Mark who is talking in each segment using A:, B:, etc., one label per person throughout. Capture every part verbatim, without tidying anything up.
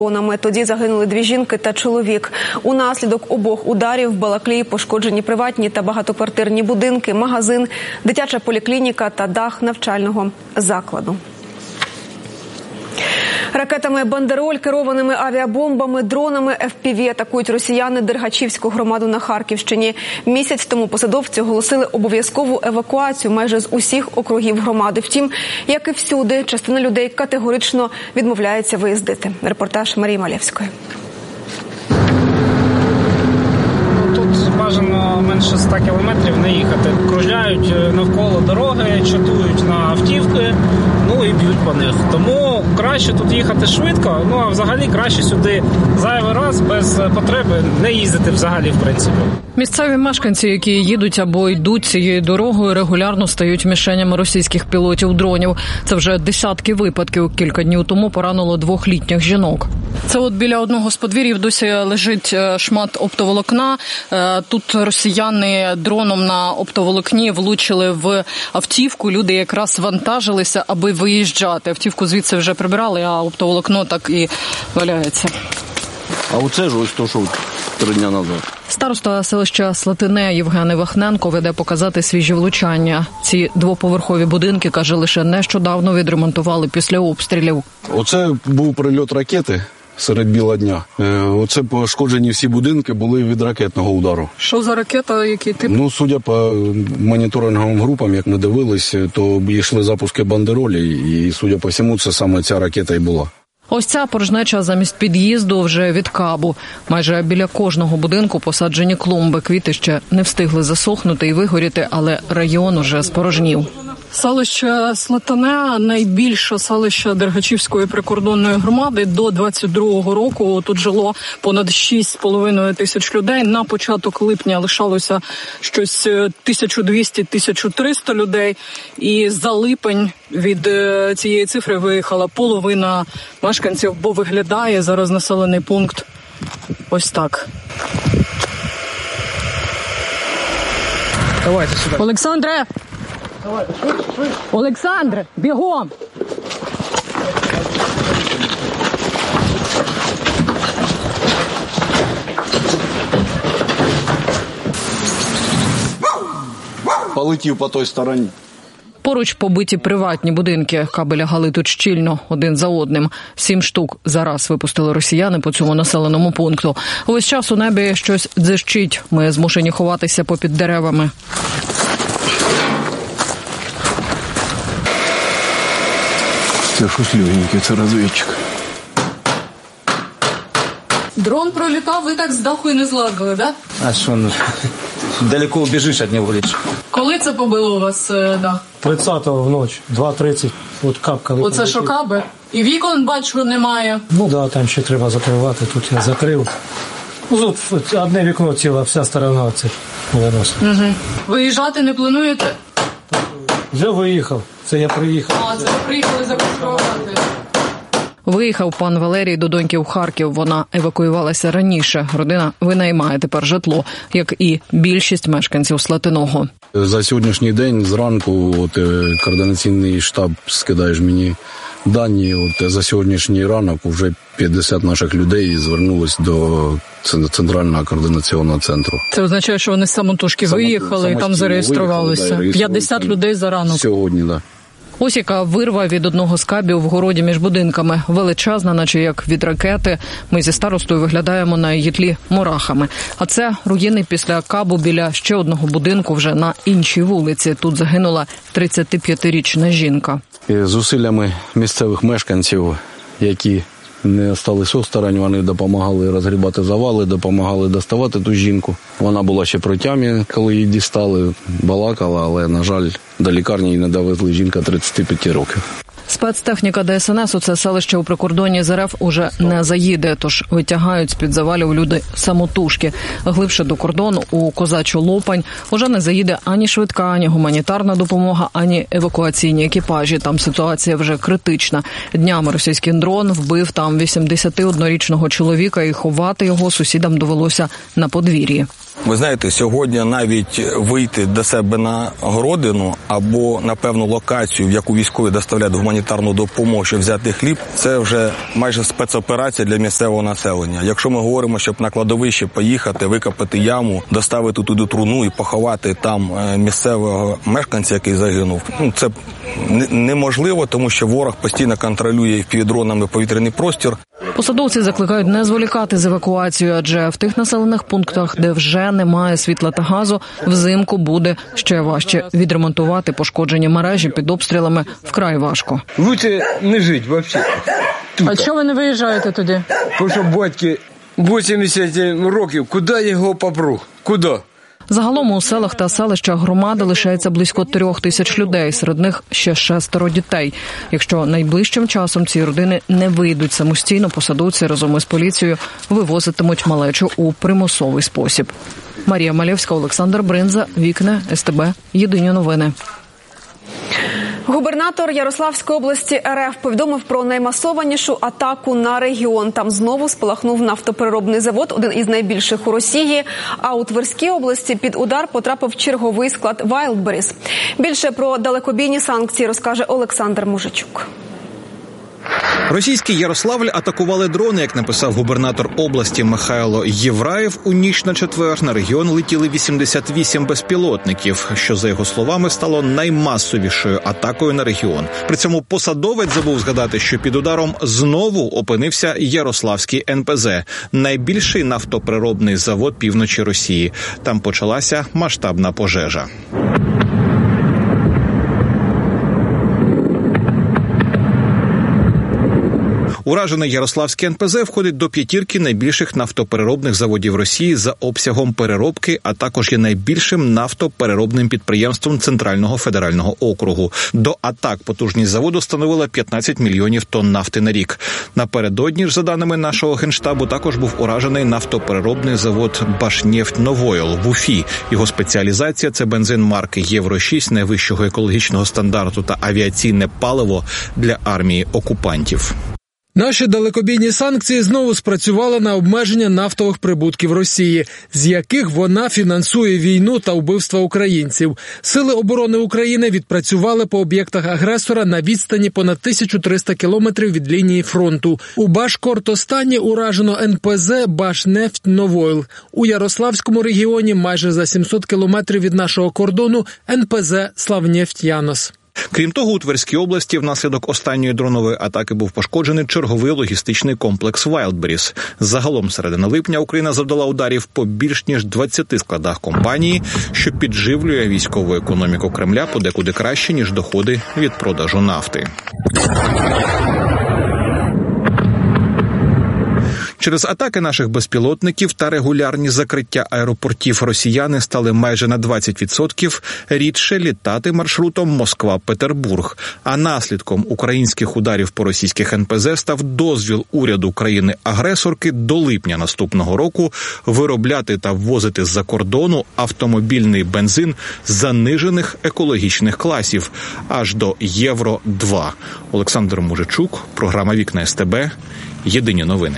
A: Тоді загинули дві жінки та чоловік. Унаслідок обох ударів в Балаклії пошкоджені приватні та багатоквартирні будинки, магазин, дитяча поліклініка та дах навчального закладу. Ракетами «Бандероль», керованими авіабомбами, дронами еф пі ві атакують росіяни Дергачівську громаду на Харківщині. Місяць тому посадовці оголосили обов'язкову евакуацію майже з усіх округів громади. Втім, як і всюди, частина людей категорично відмовляється виїздити. Репортаж Марії Малєвської.
B: Тут бажано менше ста кілометрів не їхати. Кружляють навколо дороги, чатують на автівки, ну і б'ють по них. Тому краще тут їхати швидко, ну а взагалі краще сюди зайвий раз без потреби не їздити взагалі, в принципі.
C: Місцеві мешканці, які їдуть або йдуть цією дорогою, регулярно стають мішенями російських пілотів-дронів. Це вже десятки випадків. Кілька днів тому поранило двох літніх жінок. Це от біля одного з подвір'їв досі лежить шмат оптоволокна. Тут росіяни дроном на оптоволокні влучили в автівку. Люди якраз вантажилися, аби виїжджати. Автівку звідси вже прибирали, а оптоволокно так і валяється.
D: А оце ж ось то, що три дня назад.
C: Староста селища Слатине Євген Івахненко веде показати свіжі влучання. Ці двоповерхові будинки, каже, лише нещодавно відремонтували після обстрілів.
D: Оце був прильот ракети серед біла дня. Оце пошкоджені всі будинки були від ракетного удару.
C: Що за ракета, який тип?
D: Ну, судя по моніторинговим групам, як ми дивилися, то йшли запуски бандеролі, і, судя по всьому, це саме ця ракета і була.
C: Ось ця порожнеча замість під'їзду вже від Кабу. Майже біля кожного будинку посаджені клумби. Квіти ще не встигли засохнути і вигоріти, але район уже спорожнів. Селище Слатине – найбільше селище Дергачівської прикордонної громади. До двадцять другого року тут жило понад шість з половиною тисяч людей. На початок липня лишалося щось тисяча двісті - тисяча триста людей. І за липень від цієї цифри виїхала половина мешканців, бо виглядає зараз населений пункт ось так.
B: Давайте сюди.
C: Олександре!
B: Давайте, швидше, швидше.
C: Олександре, бігом!
D: Полетів по той стороні.
C: Поруч побиті приватні будинки. Каби лягали тут щільно, один за одним. Сім штук зараз випустили росіяни по цьому населеному пункту. Увесь час у небі щось дзищить. Ми змушені ховатися попід деревами.
D: Це щось легеньке, це розвідчик.
C: Дрон пролітав, ви так з даху і не злазили, да?
E: А що, ну, далеко убіжиш від нього лише.
C: Коли це побило у вас дах?
B: тридцятого вночі, два тридцять, от капкали.
C: Оце що каби? І вікон, бачу, немає.
B: Ну да, там ще треба закривати, тут я закрив. Ну, тут одне вікно ціле, вся сторона це виносить.
C: Угу. Виїжджати не плануєте?
B: Вже виїхав, це я приїхав.
C: А, це ви приїхали закривати. Виїхав пан Валерій до доньки в Харків. Вона евакуювалася раніше. Родина винаймає тепер житло, як і більшість мешканців Слатиного.
D: За сьогоднішній день зранку от, координаційний штаб скидає мені дані. От, за сьогоднішній ранок вже п'ятдесят наших людей звернулись до центрального координаційного центру.
C: Це означає, що вони самотужки виїхали і там зареєструвалися. п'ятдесят людей за ранок.
D: Сьогодні, так. Да.
C: Ось яка вирва від одного з кабів в городі між будинками. Величезна, наче як від ракети. Ми зі старостою виглядаємо на її тлі мурахами. А це руїни після кабу біля ще одного будинку вже на іншій вулиці. Тут загинула тридцятип'ятирічна жінка.
D: Зусиллями місцевих мешканців, які не остались осторонь, вони допомагали розгрібати завали, допомагали доставати ту жінку. Вона була ще при тямі, коли її дістали, балакала, але, на жаль, до лікарні її не довезли. Жінка тридцять п'ять років.
C: Спецтехніка Де Ес Ен Ес у це селище у прикордонні з Ер Еф уже не заїде, тож витягають з-під завалів люди самотужки. Глибше до кордону у Козачу Лопань уже не заїде ані швидка, ані гуманітарна допомога, ані евакуаційні екіпажі. Там ситуація вже критична. Днями російський дрон вбив там вісімдесятиоднорічного чоловіка, і ховати його сусідам довелося на подвір'ї.
E: Ви знаєте, сьогодні навіть вийти до себе на городину або на певну локацію, в яку військові доставляють гуманітарну
F: гуманітарну допомогу, щоб взяти хліб, це вже майже спецоперація для місцевого населення. Якщо ми говоримо, щоб на кладовище поїхати, викопати яму, доставити туди труну і поховати там місцевого мешканця, який загинув, ну, це неможливо, тому що ворог постійно контролює півдронами повітряний простір.
C: Посадовці закликають не зволікати з евакуацією, адже в тих населених пунктах, де вже немає світла та газу, взимку буде ще важче. Відремонтувати пошкоджені мережі під обстрілами вкрай важко.
G: Лучше не жити взагалі.
C: А чого ви не виїжджаєте тоді?
G: Тому що батьки вісімдесят років, куди я його попру? Куди?
C: Загалом у селах та селищах громади лишається близько трьох тисяч людей, серед них ще шестеро дітей. Якщо найближчим часом ці родини не вийдуть самостійно, посадовці разом із поліцією вивозитимуть малечу у примусовий спосіб. Марія Малєвська, Олександр Бринза, Вікне, ес те бе, Єдині новини.
A: Губернатор Ярославської області ер еф повідомив про наймасованішу атаку на регіон. Там знову спалахнув нафтопереробний завод, один із найбільших у Росії. А у Тверській області під удар потрапив черговий склад Wildberries. Більше про далекобійні санкції розкаже Олександр Мужичук.
H: Російський Ярославль атакували дрони, як написав губернатор області Михайло Євраєв. У ніч на четвер на регіон летіли вісімдесят вісім безпілотників, що, за його словами, стало наймасовішою атакою на регіон. При цьому посадовець забув згадати, що під ударом знову опинився Ярославський ен пе зе – найбільший нафтопереробний завод півночі Росії. Там почалася масштабна пожежа. Уражений Ярославський ен пе зе входить до п'ятірки найбільших нафтопереробних заводів Росії за обсягом переробки, а також є найбільшим нафтопереробним підприємством Центрального федерального округу. До атак потужність заводу становила п'ятнадцять мільйонів тонн нафти на рік. Напередодні ж, за даними нашого Генштабу, також був уражений нафтопереробний завод «Башнефть-Новойл» в Уфі. Його спеціалізація – це бензин марки Євро шість найвищого екологічного стандарту та авіаційне паливо для армії окупантів.
I: Наші далекобійні санкції знову спрацювали на обмеження нафтових прибутків Росії, з яких вона фінансує війну та вбивства українців. Сили оборони України відпрацювали по об'єктах агресора на відстані понад тисячу триста кілометрів від лінії фронту. У Башкортостані уражено ен пе зе «Башнефть-Новойл». У Ярославському регіоні майже за сімсот кілометрів від нашого кордону ен пе зе «Славнефть-Янос».
H: Крім того, у Тверській області внаслідок останньої дронової атаки був пошкоджений черговий логістичний комплекс Wildberries. Загалом середини липня Україна завдала ударів по більш ніж двадцяти складах компанії, що підживлює військову економіку Кремля подекуди краще, ніж доходи від продажу нафти. Через атаки наших безпілотників та регулярні закриття аеропортів росіяни стали майже на двадцять відсотків рідше літати маршрутом Москва-Петербург. А наслідком українських ударів по російських ен пе зе став дозвіл уряду країни-агресорки до липня наступного року виробляти та ввозити з-за кордону автомобільний бензин занижених екологічних класів аж до Євро два. Олександр Мужичук, програма «Вікна ес те бе», Єдині новини.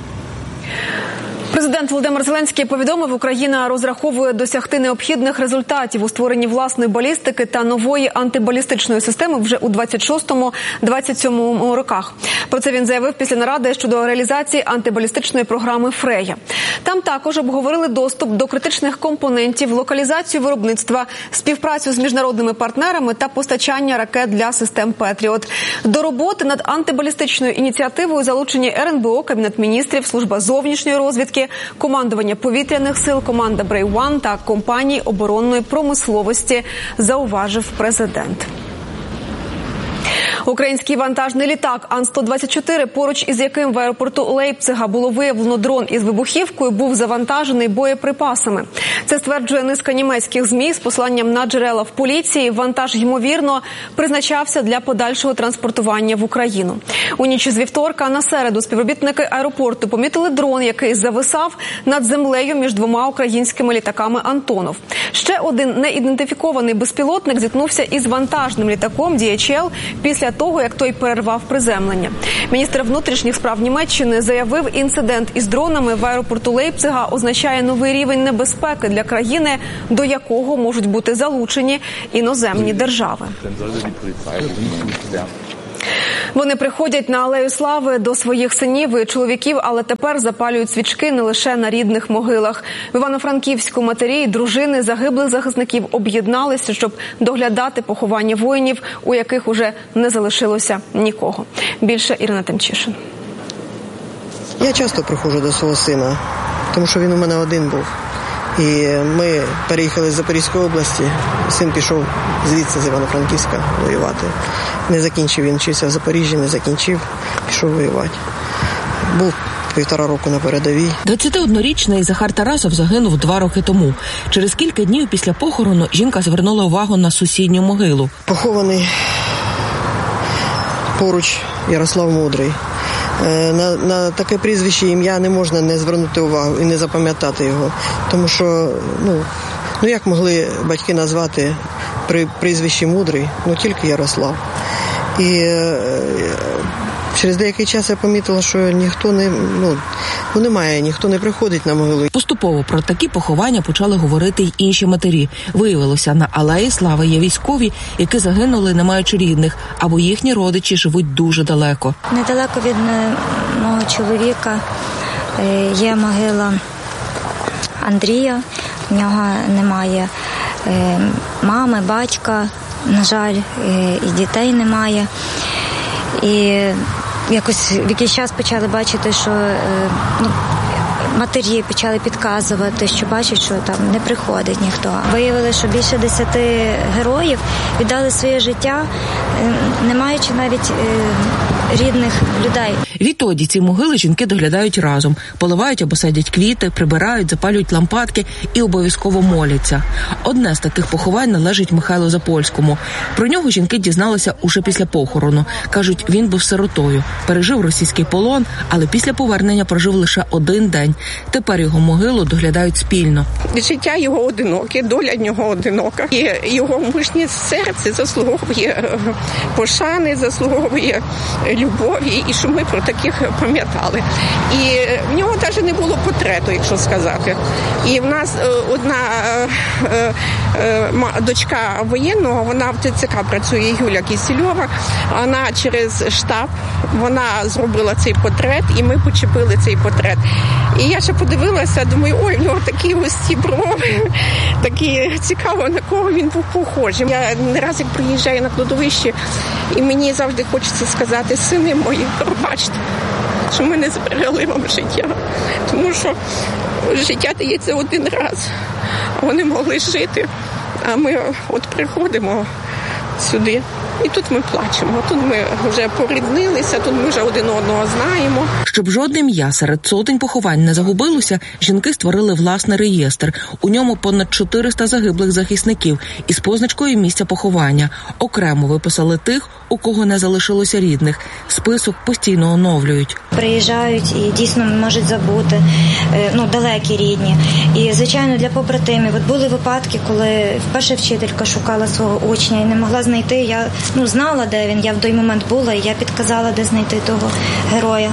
A: Президент Володимир Зеленський повідомив, Україна розраховує досягти необхідних результатів у створенні власної балістики та нової антибалістичної системи вже у двадцять шостому - двадцять сьомому роках. Про це він заявив після наради щодо реалізації антибалістичної програми «Фрея». Там також обговорили доступ до критичних компонентів, локалізацію виробництва, співпрацю з міжнародними партнерами та постачання ракет для систем «Петріот». До роботи над антибалістичною ініціативою залучені ер ен бе о, Кабінет міністрів, Служба зовнішньої розвідки, командування повітряних сил, команда «Брейван» та компанії оборонної промисловості, зауважив президент. Український вантажний літак Ан сто двадцять чотири, поруч із яким в аеропорту Лейпцига було виявлено дрон із вибухівкою, був завантажений боєприпасами. Це стверджує низка німецьких ЗМІ з посиланням на джерела в поліції. Вантаж, ймовірно, призначався для подальшого транспортування в Україну. У ніч з вівторка на середу співробітники аеропорту помітили дрон, який зависав над землею між двома українськими літаками «Антонов». Ще один неідентифікований безпілотник зіткнувся із вантажним літаком ді ейч ел після того, як той перервав приземлення. Міністр внутрішніх справ Німеччини заявив, інцидент із дронами в аеропорту Лейпцига означає новий рівень небезпеки для країни, до якого можуть бути залучені іноземні держави. Вони приходять на Алею Слави до своїх синів і чоловіків, але тепер запалюють свічки не лише на рідних могилах. В Івано-Франківську матері і дружини загиблих захисників об'єдналися, щоб доглядати поховання воїнів, у яких уже не залишилося нікого. Більше Ірина Тимчишин.
J: Я часто приходжу до свого сина, тому що він у мене один був. І ми переїхали з Запорізької області, син пішов звідси, з Івано-Франківська, воювати. Не закінчив, він вчився в Запоріжжі, не закінчив, пішов воювати. Був півтора року на передовій.
K: двадцятиоднорічний Захар Тарасов загинув два роки тому. Через кілька днів після похорону жінка звернула увагу на сусідню могилу.
J: Похований поруч Ярослав Мудрий. На, на таке прізвище, ім'я не можна не звернути увагу і не запам'ятати його. Тому що, ну, ну як могли батьки назвати при прізвищі Мудрий? Ну тільки Ярослав. І е, через деякий час я помітила, що ніхто не, ну, ну немає, ніхто не приходить на могилу.
K: Поступово про такі поховання почали говорити й інші матері. Виявилося, на Алеї Слави є військові, які загинули, не маючи рідних, або їхні родичі живуть дуже далеко.
L: Недалеко від мого чоловіка є могила Андрія. В нього немає мами, батька, на жаль, і дітей немає. І якось в якийсь час почали бачити, що ну, матері почали підказувати, що бачать, що там не приходить ніхто. Виявили, що більше десяти героїв віддали своє життя, не маючи навіть рідних людей.
K: Відтоді ці могили жінки доглядають разом. Поливають або садять квіти, прибирають, запалюють лампадки і обов'язково моляться. Одне з таких поховань належить Михайлу Запольському. Про нього жінки дізналися уже після похорону. Кажуть, він був сиротою, пережив російський полон, але після повернення прожив лише один день. Тепер його могилу доглядають спільно.
M: Життя його одиноке, доля нього одинока. І його мужнє серце заслуговує пошани, заслуговує любові, і що ми про таких пам'ятали. І в нього навіть не було портрету, якщо сказати. І в нас одна е, е, дочка воєнного, вона в ТЦК працює, Юля Кисельова, вона через штаб, вона зробила цей портрет, і ми почепили цей портрет. І я ще подивилася, думаю, ой, в нього такі густі брови, такі цікаво, на кого він був похожий. Я не раз, як приїжджаю на кладовище, і мені завжди хочеться сказати, сини мої, пробачте, що ми не зберегли вам життя. Тому що життя дається один раз, а вони могли жити. А ми от приходимо сюди, і тут ми плачемо. Тут ми вже поріднилися, тут ми вже один одного знаємо.
K: Щоб жодне ім'я серед сотень поховань не загубилося, жінки створили власний реєстр. У ньому понад чотириста загиблих захисників із позначкою місця поховання. Окремо виписали тих, у кого не залишилося рідних. Список постійно оновлюють.
L: Приїжджають і дійсно можуть забути, ну, далекі рідні. І, звичайно, для побратимів. От були випадки, коли вперше вчителька шукала свого учня і не могла знайти. Я ну, знала, де він, я в той момент була, і я підказала, де знайти того героя.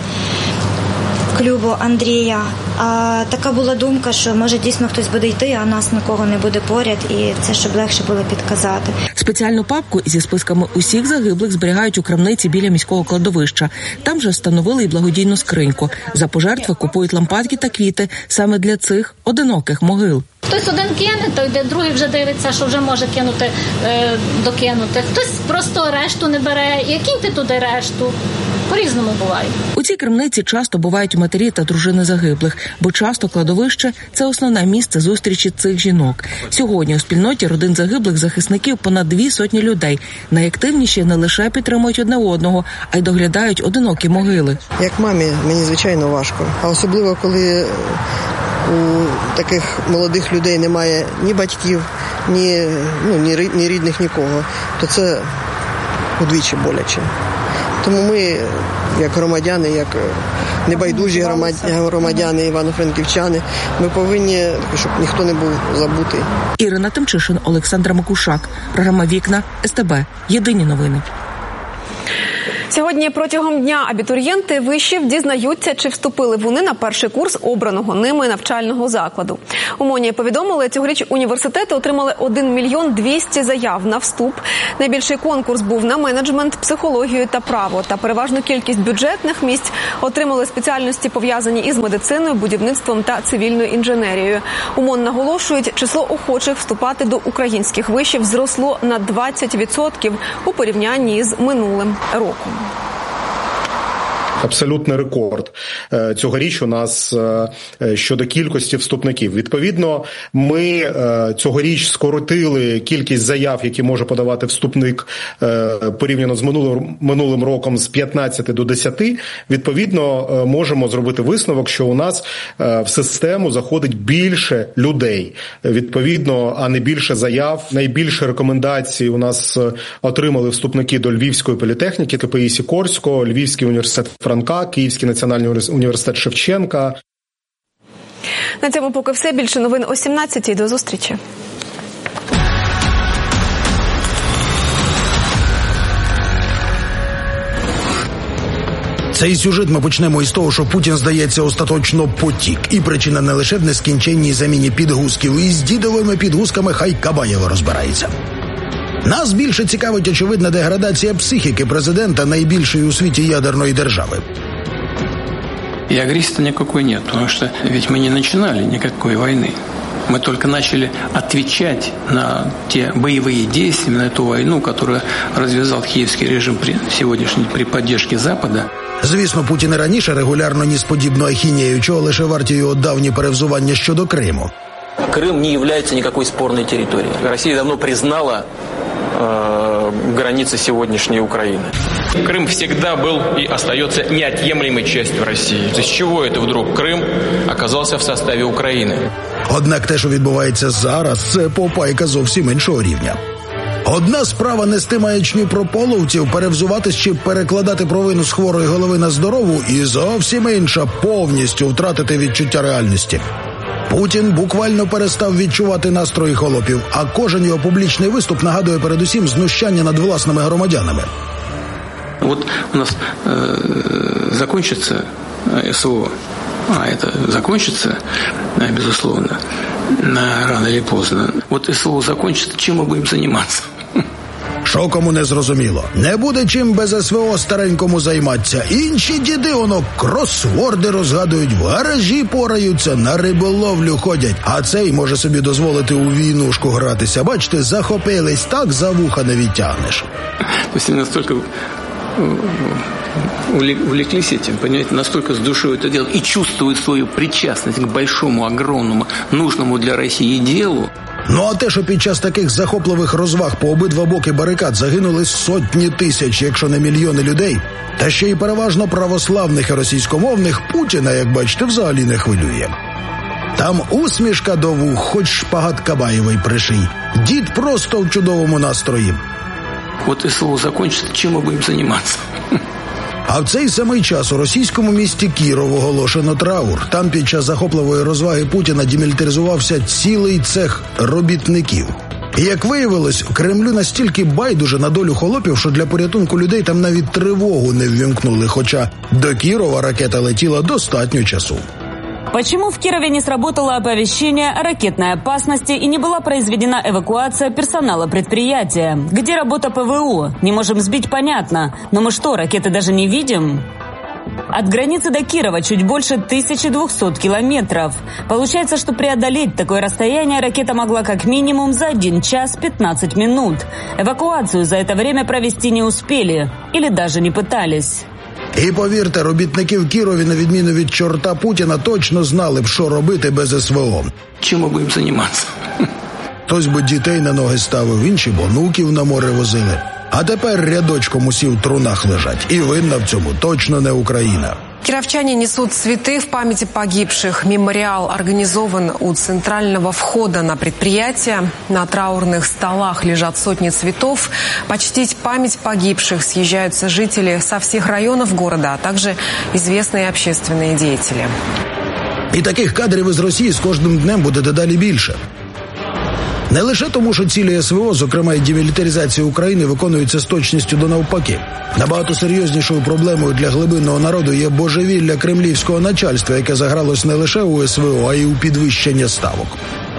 L: Клюбу Андрія. А така була думка, що може дійсно хтось буде йти, а нас нікого не буде поряд, і це щоб легше було підказати.
K: Спеціальну папку зі списками усіх загиблих зберігають у крамниці біля міського кладовища. Там же встановили і благодійну скриньку. За пожертви купують лампадки та квіти саме для цих одиноких могил.
N: Хтось один кине, то йде, другий вже дивиться, що вже може кинути, е, докинути. Хтось просто решту не бере. І киньте туди решту. По-різному буває.
K: У цій крамниці часто бувають матері та дружини загиблих, бо часто кладовище – це основне місце зустрічі цих жінок. Сьогодні у спільноті родин загиблих захисників понад дві сотні людей. Найактивніші не лише підтримують одне одного, а й доглядають одинокі могили.
J: Як мамі, мені звичайно важко. А особливо, коли у таких молодих людей немає ні батьків, ні, ну, ні, ні рідних, нікого, то це удвічі боляче. Тому ми, як громадяни, як небайдужі громадяни, івано-франківчани, ми повинні, щоб ніхто не був забутий.
K: Ірина Тимчишин, Олександр Макушак. Програма «Вікна», ес те бе. Єдині новини.
A: Сьогодні протягом дня абітурієнти вишів дізнаються, чи вступили вони на перший курс обраного ними навчального закладу. У МОНі повідомили, цьогоріч університети отримали один мільйон двісті заяв на вступ. Найбільший конкурс був на менеджмент, психологію та право. Та переважну кількість бюджетних місць отримали спеціальності, пов'язані із медициною, будівництвом та цивільною інженерією. У МОН наголошують, число охочих вступати до українських вишів зросло на двадцять відсотків у порівнянні з минулим роком.
O: Абсолютний рекорд цьогоріч у нас щодо кількості вступників. Відповідно, ми цьогоріч скоротили кількість заяв, які може подавати вступник порівняно з минулим, минулим роком з п'ятнадцяти до десяти. Відповідно, можемо зробити висновок, що у нас в систему заходить більше людей. Відповідно, а не більше заяв. Найбільше рекомендацій у нас отримали вступники до Львівської політехніки, КПІ імені Сікорського, Львівський університет Франка, Київський національний університет Шевченка.
A: На цьому поки все. Більше новин о сімнадцятій. До зустрічі.
P: Цей сюжет ми почнемо із того, що Путін, здається, остаточно потік. І причина не лише в нескінченній заміні підгузків. І з дідовими підгузками хай Кабаєва розбирається. Нас більше цікавить очевидна деградація психіки президента найбільшої у світі ядерної держави.
Q: И агрессии-то никакой нет, потому что ведь мы не начинали никакой войны. Мы только начали отвечать на те боевые действия, на ту войну, которую развязал киевский режим при сегодняшней при поддержке Запада.
P: Звісно, Путін і раніше регулярно ніс подібну ахінею, чого лише варті його давні перевзування щодо Криму.
Q: Крым не является никакой спорной территорией. Россия давно признала э, границы сегодняшней Украины. Крым всегда был и остается неотъемлемой частью России. Из чего это вдруг Крым оказался в составе Украины?
P: Однак те, що відбувається зараз, це попайка зовсім іншого рівня. Одна справа нести маячню про половців, перевзуватись чи перекладати провину з хворої голови на здорову, і зовсім інша – повністю втратити відчуття реальності. Путін буквально перестав відчувати настрої холопів, а кожен його публічний виступ нагадує передусім знущання над власними громадянами.
Q: Вот у нас э, закончится СВО, а это закончится, безусловно, рано или поздно. Вот СВО закончится, чем мы будем заниматься?
P: Що кому не зрозуміло. Не буде чим без СВО старенькому займатися. Інші діди, воно, кросворди розгадують, в гаражі пораються, на риболовлю ходять. А цей може собі дозволити у війнушку гратися. Бачите, захопились, так за вуха не відтягнеш.
Q: Тобто настільки увлеклись этим, понимаете, настолько с душой это делают и чувствуют свою причастность к большому, огромному, нужному для России делу.
P: Ну а те, що під час таких захопливих розваг по обидва боки барикад загинули сотні тисяч, якщо не мільйони людей, та ще й переважно православних і російськомовних, Путіна, як бачите, взагалі не хвилює. Там усмішка до вух, хоч шпагат Кабаєвої приший. Дід просто в чудовому настрої.
Q: От СВО закінчиться, чим ми будемо займатися?
P: А в цей самий час у російському місті Кіров оголошено траур. Там під час захопливої розваги Путіна демілітаризувався цілий цех робітників. І, як виявилось, Кремлю настільки байдуже на долю холопів, що для порятунку людей там навіть тривогу не ввімкнули, хоча до Кірова ракета летіла достатньо часу.
R: Почему в Кирове не сработало оповещение о ракетной опасности и не была произведена эвакуация персонала предприятия? Где работа ПВО? Не можем сбить, понятно. Но мы что, ракеты даже не видим? От границы до Кирова чуть больше тысячи двухсот километров. Получается, что преодолеть такое расстояние ракета могла как минимум за один час пятнадцать минут. Эвакуацию за это время провести не успели. Или даже не пытались.
P: І повірте, робітники в Кірові, на відміну від чорта Путіна, точно знали б, що робити без СВО.
Q: Чим ми будемо займатися?
P: Хтось би дітей на ноги ставив, інші б онуків на море возили. А тепер рядочком усі в трунах лежать. І винна в цьому точно не Україна.
S: Кировчане несут цветы в памяти погибших. Мемориал организован у центрального входа на предприятие. На траурных столах лежат сотни цветов. Почтить память погибших съезжаются жители со всех районов города, а также известные общественные деятели.
P: І таких кадрів із Росії з кожним днем буде дедалі більше. Не лише тому, що цілі СВО, зокрема і демілітаризація України, виконуються з точністю до навпаки. Набагато серйознішою проблемою для глибинного народу є божевілля кремлівського начальства, яке загралось не лише у СВО, а й у підвищення ставок.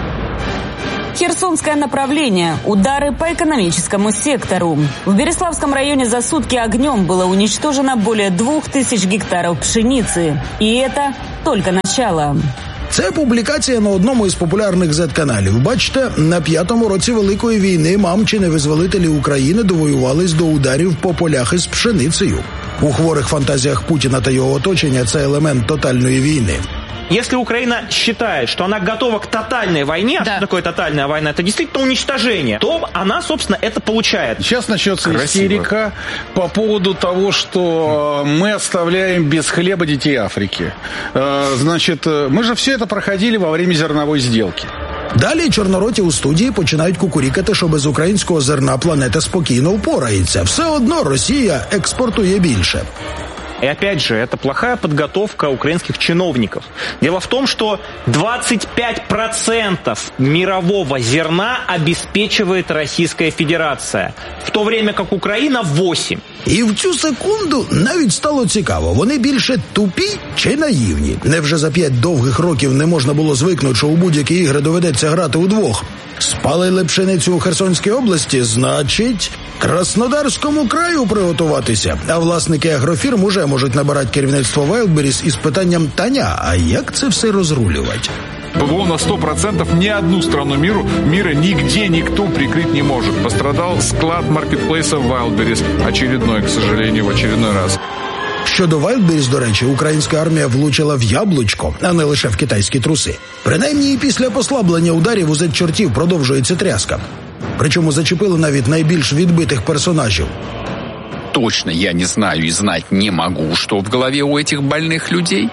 R: Херсонское направление. Удары по экономическому сектору. В Береславском районе за сутки огнем было уничтожено более двух тысяч гектаров пшеницы. И это только начало.
P: Це публікація на одному із популярних зет-каналів. Бачите, на п'ятому році Великої війни мамчини визволителі України довоювались до ударів по полях із пшеницею. У хворих фантазіях Путіна та його оточення це елемент тотальної війни.
T: Если Украина считает, что она готова к тотальной войне, да. а что такое тотальная война? Это действительно уничтожение, то она, собственно, это получает.
U: Сейчас начнется истерика по поводу того, что мы оставляем без хлеба детей Африки. Значит, мы же все это проходили во время зерновой сделки.
P: Далі чорнороті у студії починають кукурікати, що без українського зерна планета спокійно впорається. Все одно Росія експортує більше.
T: И опять же, это плохая подготовка украинских чиновников. Дело в том, что двадцать пять процентов мирового зерна обеспечивает Российская Федерация, в то время как Украина восемь.
P: І в цю секунду навіть стало цікаво, вони більше тупі чи наївні? Невже за п'ять довгих років не можна було звикнути, що у будь-які ігри доведеться грати удвох? Спалили пшеницю у Херсонській області, значить, Краснодарському краю приготуватися. А власники агрофірм уже можуть набирати керівництво Wildberries із питанням «Таня, а як це все розрулювати?»
V: ПВО на сто процентов ни одну страну миру, мира нигде никто прикрыть не может. Пострадал склад маркетплейса Wildberries. Очередной, к сожалению, в очередной раз.
P: Щодо Wildberries, до речі, українська армія влучила в яблучко, а не лише в китайські труси. Принаймні і після послаблення ударів у зет-чортів продовжується тряска. Причому зачепили навіть найбільш відбитих персонажів.
W: Точно я не знаю и знать не могу, что в голове у этих больных людей.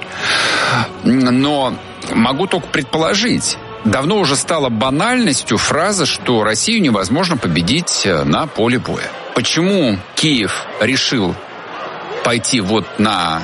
W: Но могу только предположить. Давно уже стала банальностью фраза, что Россию невозможно победить на поле боя. Почему Киев решил пойти вот на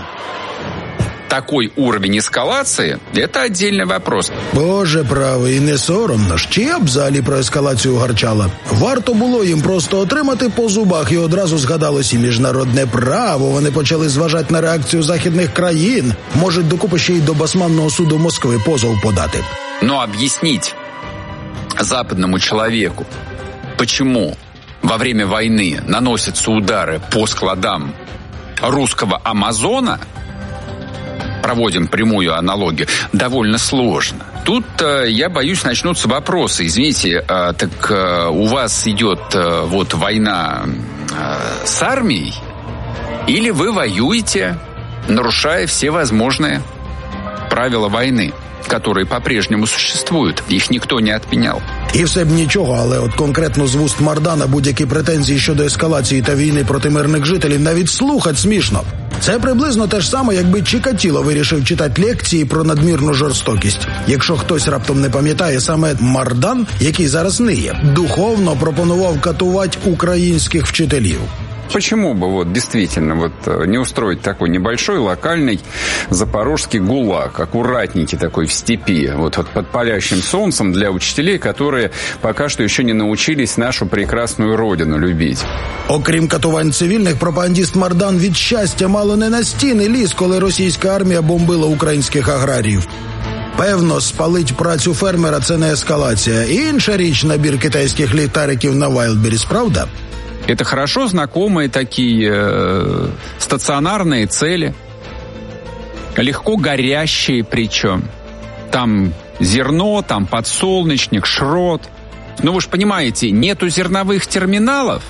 W: такой уровень ескалации, это отдельный вопрос.
P: Боже правий, не соромно ж. Чи я б взагалі про ескалацію гарчала? Варто було їм просто отримати по зубах, і одразу згадалось і міжнародне право. Вони почали зважати на реакцію західних країн. Можуть докупи ще й до Басманного суду Москви позов подати.
W: Но объяснить западному человеку, почему во время войны наносятся удары по складам русского Амазона, проводим прямую аналогию, довольно сложно. Тут, я боюсь, начнутся вопросы. Извините, так у вас идет вот война с армией, или вы воюете, нарушая все возможные правила войны, которые по-прежнему существуют. Їх ніхто не відміняв.
P: І все б нічого, але от конкретно з вуст Мардана будь-які претензії щодо ескалації та війни проти мирних жителів навіть слухати смішно. Це приблизно те ж саме, якби Чикатіло вирішив читати лекції про надмірну жорстокість. Якщо хтось раптом не пам'ятає, саме Мардан, який зараз ниє, духовно пропонував катувати українських вчителів.
W: Почему бы вот действительно вот не устроить такой небольшой локальный запорожский гулаг, аккуратненький такой в степи, вот, вот под палящим солнцем для учителей, которые пока что еще не научились нашу прекрасную родину любить.
P: Окрім катувань цивільних, пропагандіст Мардан від щастя мало не на стіни ліз, коли російська армія бомбила українських аграріїв. Певно, спалить працю фермера – це не ескалація. Інша річ – набір китайських ліхтариків на Wildberries, правда?
W: Это хорошо знакомые такие э, стационарные цели, легко горящие причем. Там зерно, там подсолнечник, шрот. Ну вы же понимаете, нету зерновых терминалов,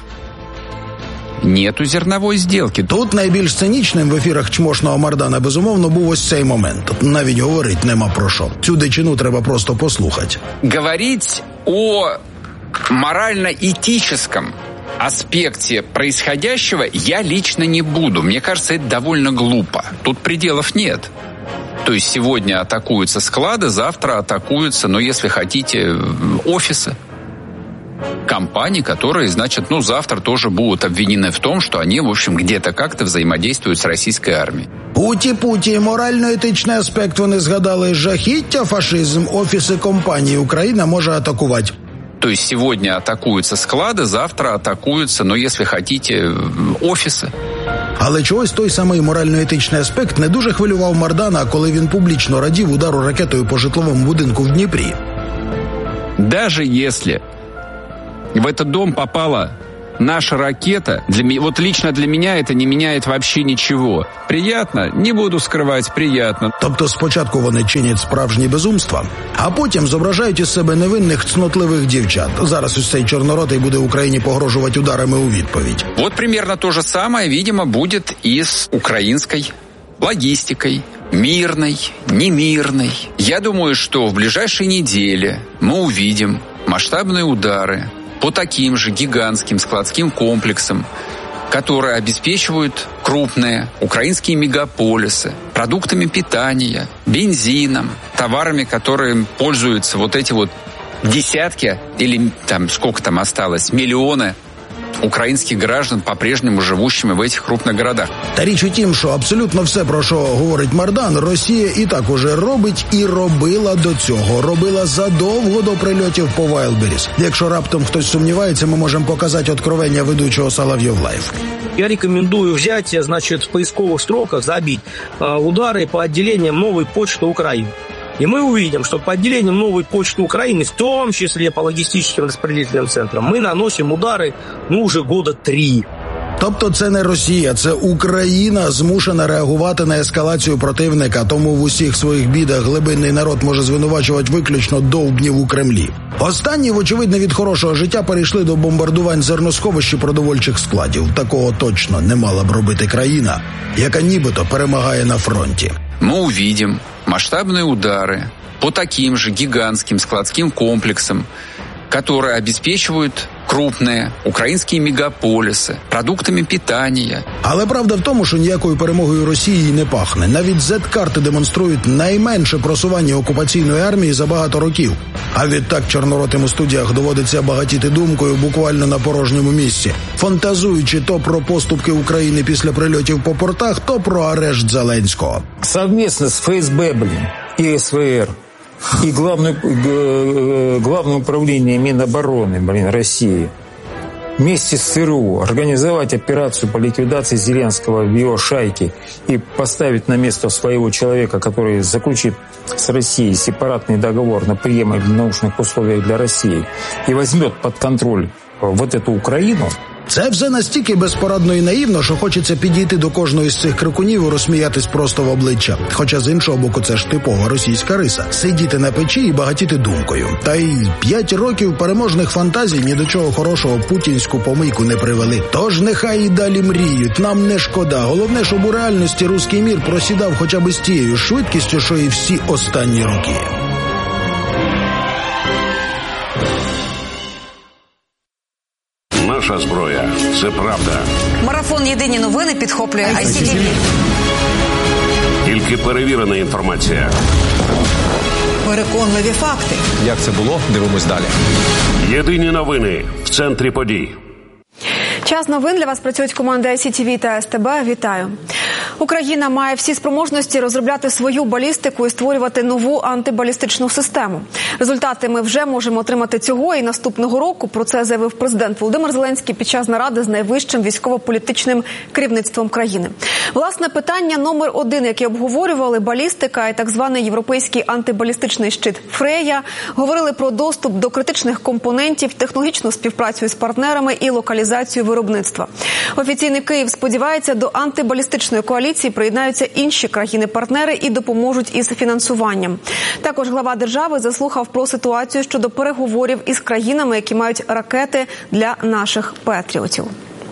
W: нету зернової зділки.
P: Тут найбільш цинічним в ефірах чмошного Мардана, безумовно, був ось цей момент. Навіть говорить нема про що. Цю дичину треба просто послухати.
W: Говорить о морально-этическом аспекте происходящего я лично не буду. Мне кажется, это довольно глупо. Тут пределов нет. То есть сегодня атакуются склады, завтра атакуются, ну, если хотите, офисы компаний, которые, значит, ну, завтра тоже будут обвинены в том, что они, в общем, где-то как-то взаимодействуют с российской армией.
P: Путі-путі, морально-етичний аспект вони згадали. Жахіття, фашизм, офіси компанії Україна може атакувати.
W: То есть сегодня атакуются склады, завтра атакуются, ну, если хотите, офисы.
P: Але чогось той самий морально-етичний аспект не дуже хвилював Мардана, коли він публічно радів удару ракетою по житловому будинку в Дніпрі.
W: Даже если в этот дом попала наша ракета, для меня, вот лично для меня это не меняет вообще ничего. Приятно? Не буду скрывать, приятно.
P: Тобто спочатку вони чинять справжні безумства, а потім зображають із себе невинних цнотливих дівчат. Зараз ось цей чорноротий буде Україні погрожувати ударами у відповідь.
W: Вот примерно то же самое, видимо, будет и с украинской логистикой. Мирной, немирной. Я думаю, что в ближайшие недели мы увидим масштабные удары по таким же гигантским складским комплексам, которые обеспечивают крупные украинские мегаполисы продуктами питания, бензином, товарами, которые пользуются вот эти вот десятки или там сколько там осталось, миллионы українських граждан, по-прежнему живущими в этих крупних городах.
P: Та річ у тім, що абсолютно все, про що говорить Мардан, Росія і так уже робить і робила до цього. Робила задовго до прильотів по Вайлдберріс. Якщо раптом хтось сумнівається, ми можемо показати откровення ведучого Соловйов Лайв.
B: Я рекомендую взять, значит, в поисковых строках забить э, удары по отделениям новой почты Украины. И мы увидим, что по отделениям новой почты Украины, в том числе по логистическим распределительным центрам, мы наносим удары, ну, уже года три.
P: Тобто це не Росія, це Україна змушена реагувати на ескалацію противника, тому в усіх своїх бідах глибинний народ може звинувачувати виключно довбнів у Кремлі. Останні, вочевидь, від хорошого життя перейшли до бомбардувань зерносховищ і продовольчих складів. Такого точно не мала б робити країна, яка нібито перемагає на фронті.
W: Мы увидим масштабные удары по таким же гигантским складским комплексам, которые обеспечивают крупные українські мегаполіси продуктами питання.
P: Але правда в тому, що ніякою перемогою Росії не пахне. Навіть зет-карти демонструють найменше просування окупаційної армії за багато років. А відтак чорноротим у студіях доводиться багатіти думкою буквально на порожньому місці, фантазуючи то про поступки України після прильотів по портах, то про арешт Зеленського.
D: Совместно з ФСБ, блін, і СВР, и главное, главное управление Минобороны, блин, России вместе с ЦРУ организовать операцию по ликвидации Зеленского в его шайке и поставить на место своего человека, который заключит с Россией сепаратный договор на приемлемых научных условиях для России и возьмет под контроль вот эту Украину.
P: Це все настільки безпорадно і наївно, що хочеться підійти до кожного з цих крикунів і розсміятись просто в обличчя. Хоча з іншого боку це ж типова російська риса – сидіти на печі і багатіти думкою. Та й п'ять років переможних фантазій ні до чого хорошого путінську помийку не привели. Тож нехай і далі мріють, нам не шкода. Головне, щоб у реальності руський мір просідав хоча б з тією швидкістю, що і всі останні роки.
E: Наша зброя – це правда.
X: Марафон «Єдині новини» підхоплює ай сі ті ві.
E: Тільки перевірена інформація.
X: Переконливі факти.
H: Як це було? Дивимось далі.
E: Єдині новини в центрі подій.
A: Час новин. Для вас працюють команди ай сі ті ві та ес те бе. Вітаю. Україна має всі спроможності розробляти свою балістику і створювати нову антибалістичну систему. Результати ми вже можемо отримати цього і наступного року. Про це заявив президент Володимир Зеленський під час наради з найвищим військово-політичним керівництвом країни. Власне, питання номер один, яке обговорювали – балістика і так званий європейський антибалістичний щит «Фрея». Говорили про доступ до критичних компонентів, технологічну співпрацю з партнерами і локалізацію виробництва. Офіційний Київ сподівається, до антибалістичної коаліції приєднаються інші країни-партнери і допоможуть із фінансуванням. Також глава держави заслухав про ситуацію щодо переговорів із країнами, які мають ракети для наших патріотів.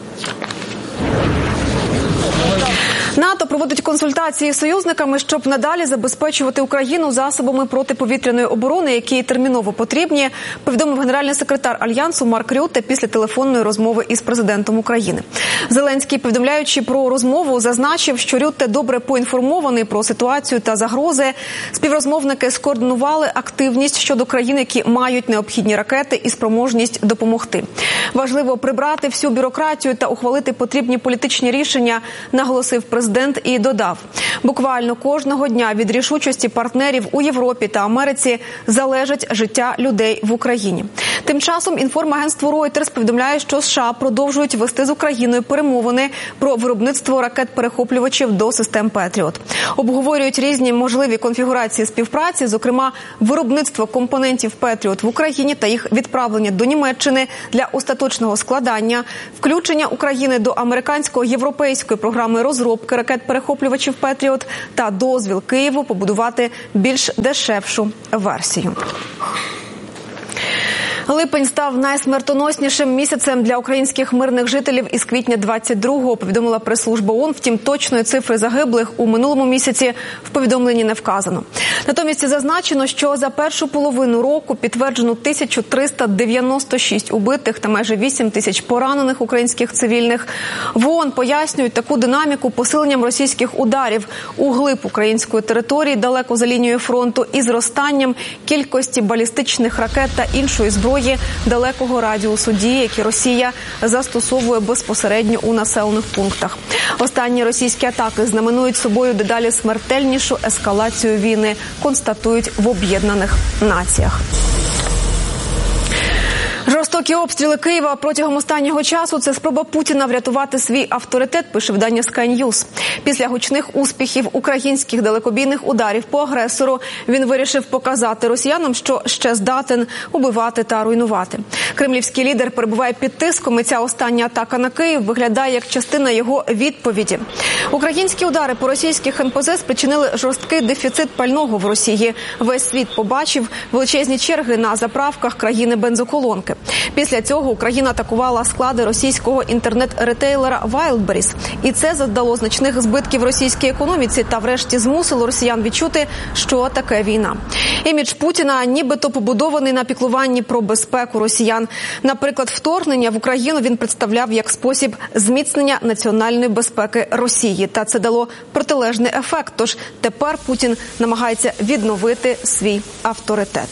A: НАТО проводить консультації з союзниками, щоб надалі забезпечувати Україну засобами протиповітряної оборони, які терміново потрібні, повідомив генеральний секретар Альянсу Марк Рютте після телефонної розмови із президентом України. Зеленський, повідомляючи про розмову, зазначив, що Рютте добре поінформований про ситуацію та загрози. Співрозмовники скоординували активність щодо країн, які мають необхідні ракети і спроможність допомогти. Важливо прибрати всю бюрократію та ухвалити потрібні політичні рішення, наголосив президент. президент і додав: буквально кожного дня від рішучості партнерів у Європі та Америці залежить життя людей в Україні. Тим часом інформагентство Reuters повідомляє, що США продовжують вести з Україною перемовини про виробництво ракет-перехоплювачів до систем Петріот. Обговорюють різні можливі конфігурації співпраці, зокрема виробництво компонентів Петріот в Україні та їх відправлення до Німеччини для остаточного складання, включення України до американсько-європейської програми розробки ракет-перехоплювачів Петріот та дозвіл Києву побудувати більш дешевшу версію. Липень став найсмертоноснішим місяцем для українських мирних жителів із квітня двадцять другого, повідомила прес-служба ООН. Втім, точної цифри загиблих у минулому місяці в повідомленні не вказано. Натомість зазначено, що за першу половину року підтверджено тисячу триста дев'яносто шість убитих та майже вісім тисяч поранених українських цивільних. В ООН пояснюють таку динаміку посиленням російських ударів у глиб української території далеко за лінією фронту і зростанням кількості балістичних ракет та іншої зброї далекого радіусу дії, які Росія застосовує безпосередньо у населених пунктах. Останні російські атаки знаменують собою дедалі смертельнішу ескалацію війни, констатують в Об'єднаних Націях. Жорстокі обстріли Києва протягом останнього часу – це спроба Путіна врятувати свій авторитет, пише видання Sky News. Після гучних успіхів українських далекобійних ударів по агресору він вирішив показати росіянам, що ще здатен убивати та руйнувати. Кремлівський лідер перебуває під тиском, і ця остання атака на Київ виглядає як частина його відповіді. Українські удари по російських ен пе зет спричинили жорсткий дефіцит пального в Росії. Весь світ побачив величезні черги на заправках країни-бензоколонки. Після цього Україна атакувала склади російського інтернет-ретейлера Wildberries. І це завдало значних збитків російській економіці та врешті змусило росіян відчути, що таке війна. Імідж Путіна нібито побудований на піклуванні про безпеку росіян. Наприклад, вторгнення в Україну він представляв як спосіб зміцнення національної безпеки Росії. Та це дало протилежний ефект, тож тепер Путін намагається відновити свій авторитет.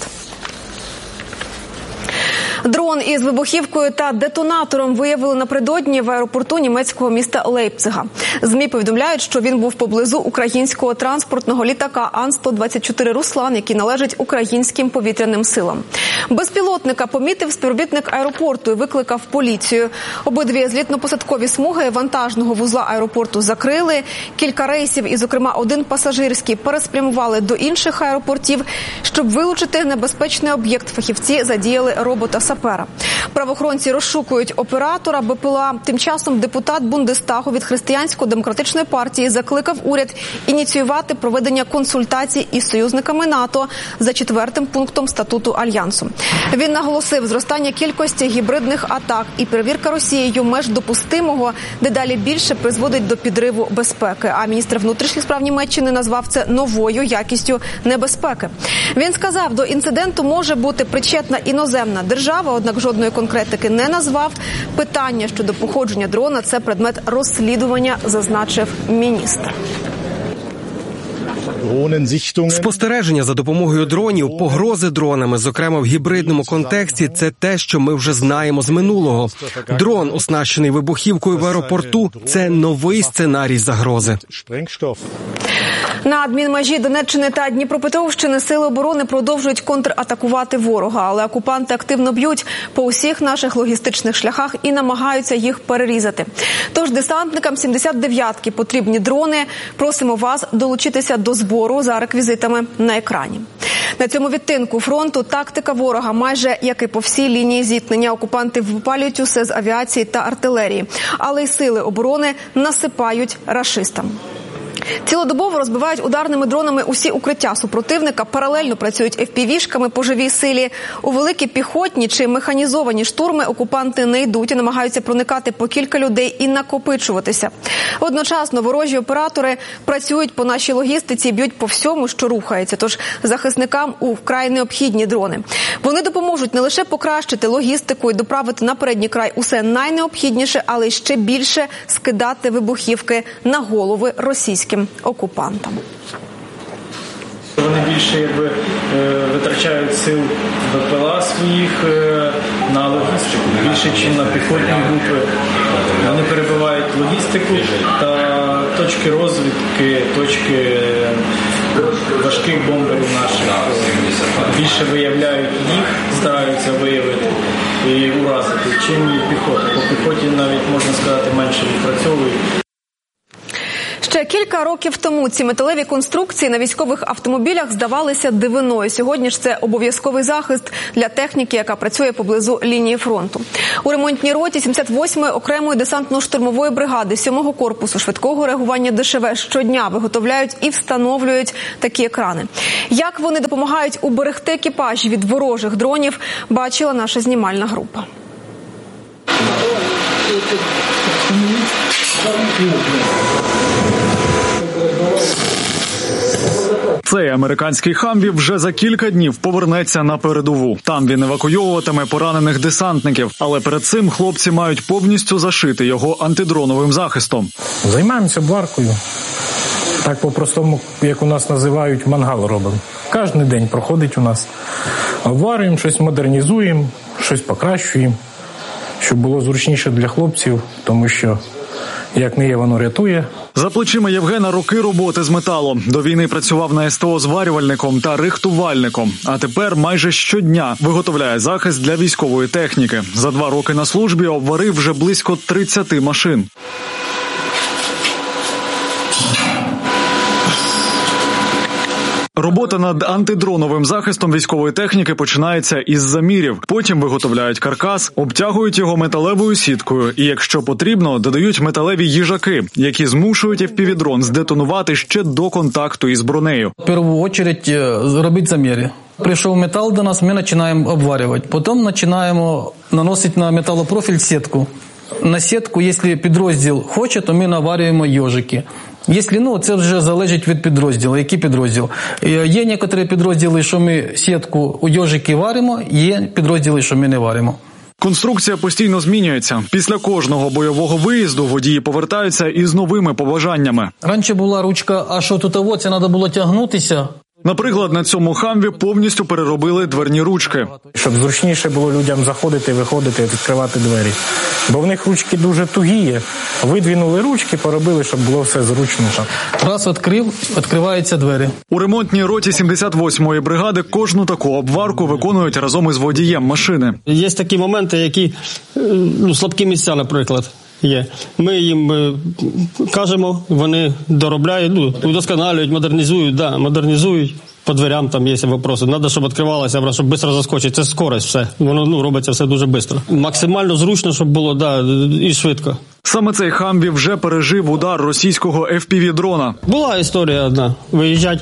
A: Дрон із вибухівкою та детонатором виявили напередодні в аеропорту німецького міста Лейпцига. ЗМІ повідомляють, що він був поблизу українського транспортного літака Ан сто двадцять чотири «Руслан», який належить українським повітряним силам. Безпілотника помітив співробітник аеропорту і викликав поліцію. Обидві злітно-посадкові смуги вантажного вузла аеропорту закрили. Кілька рейсів, і, зокрема, один пасажирський, переспрямували до інших аеропортів. Щоб вилучити небезпечний об'єкт, фахівці задіяли робота-сапера. Правоохоронці розшукують оператора БПЛА. Тим часом депутат Бундестагу від Християнсько-демократичної партії закликав уряд ініціювати проведення консультацій із союзниками НАТО за четвертим пунктом статуту Альянсу. Він наголосив, зростання кількості гібридних атак і перевірка Росією меж допустимого дедалі більше призводить до підриву безпеки. А міністр внутрішніх справ Німеччини назвав це новою якістю небезпеки. Він сказав, до інциденту може бути причетна іноземна держава, однак жодної конкретики не назвав. Питання щодо походження дрона – це предмет розслідування, зазначив міністр.
C: Спостереження за допомогою дронів, погрози дронами, зокрема в гібридному контексті, це те, що ми вже знаємо з минулого. Дрон, оснащений вибухівкою в аеропорту, це новий сценарій загрози.
A: На адмінмежі Донеччини та Дніпропетровщини сили оборони продовжують контратакувати ворога, але окупанти активно б'ють по усіх наших логістичних шляхах і намагаються їх перерізати. Тож десантникам сімдесят дев'ятки потрібні дрони. Просимо вас долучитися до збору за реквізитами на екрані. На цьому відтинку фронту тактика ворога майже як і по всій лінії зіткнення. Окупанти випалюють усе з авіації та артилерії, але й сили оборони насипають рашистам. Цілодобово розбивають ударними дронами усі укриття супротивника, паралельно працюють еф пі ві-шками по живій силі. У великі піхотні чи механізовані штурми окупанти не йдуть і намагаються проникати по кілька людей і накопичуватися. Одночасно ворожі оператори працюють по нашій логістиці і б'ють по всьому, що рухається. Тож захисникам у вкрай необхідні дрони. Вони допоможуть не лише покращити логістику і доправити на передній край усе найнеобхідніше, але й ще більше скидати вибухівки на голови російським окупантам.
F: Вони більше якби витрачають сил БПЛА своїх на логістику, більше, ніж на піхотні групи. Вони перебивають логістику та точки розвідки, точки важких бомберів наших більше виявляють їх, стараються виявити і уразити, чим і піхота. По піхоті навіть, можна сказати, менше відпрацьовують.
A: Ще кілька років тому ці металеві конструкції на військових автомобілях здавалися дивиною. Сьогодні ж це обов'язковий захист для техніки, яка працює поблизу лінії фронту. У ремонтній роті сімдесят восьмої окремої десантно-штурмової бригади сьомого корпусу швидкого реагування ДШВ щодня виготовляють і встановлюють такі екрани. Як вони допомагають уберегти екіпаж від ворожих дронів, бачила наша знімальна група.
G: Цей американський «Хамві» вже за кілька днів повернеться на передову. Там він евакуйовуватиме поранених десантників. Але перед цим хлопці мають повністю зашити його антидроновим захистом.
I: Займаємося обваркою. Так по-простому, як у нас називають, мангал робимо. Кожен день проходить у нас. Обварюємо, щось модернізуємо, щось покращуємо, щоб було зручніше для хлопців, тому що як не є, воно рятує.
G: За плечима Євгена роки роботи з металом. До війни працював на СТО зварювальником та рихтувальником. А тепер майже щодня виготовляє захист для військової техніки. За два роки на службі обварив вже близько тридцяти машин. Робота над антидроновим захистом військової техніки починається із замірів. Потім виготовляють каркас, обтягують його металевою сіткою і, якщо потрібно, додають металеві їжаки, які змушують еф пі ві-дрон здетонувати ще до контакту із бронею.
L: В першу чергу робити заміри. Прийшов метал до нас, ми починаємо обварювати. Потім починаємо наносити на металопрофіль сітку. На сітку, якщо підрозділ хоче, то ми наварюємо йожики. Якщо, ну, це вже залежить від підрозділу. Який підрозділ? Є некоторі підрозділи, що ми сітку у йожики варимо, є підрозділи, що ми не варимо.
G: Конструкція постійно змінюється. Після кожного бойового виїзду водії повертаються із новими побажаннями.
L: Раніше була ручка, а що тут, ово, це треба було тягнутися.
G: Наприклад, на цьому «Хамві» повністю переробили дверні ручки.
I: Щоб зручніше було людям заходити, виходити, відкривати двері. Бо в них ручки дуже тугі. Видвинули ручки, поробили, щоб було все зручніше.
L: Раз відкрив, відкриваються двері.
G: У ремонтній роті сімдесят восьмої бригади кожну таку обварку виконують разом із водієм машини.
M: Є такі моменти, які, ну, слабкі місця, наприклад, є. Ми їм е, кажемо, вони доробляють, ну, удосконалюють, модернізують, да, модернізують. По дверям там є вопроси. Треба, щоб відкривалося, щоб швидко заскочити. Це скорость все. Воно, ну, робиться все дуже швидко. Максимально зручно, щоб було, да, і швидко.
G: Саме цей «Хамві» вже пережив удар російського еф пі ві-дрона.
M: Була історія одна. Виїжджать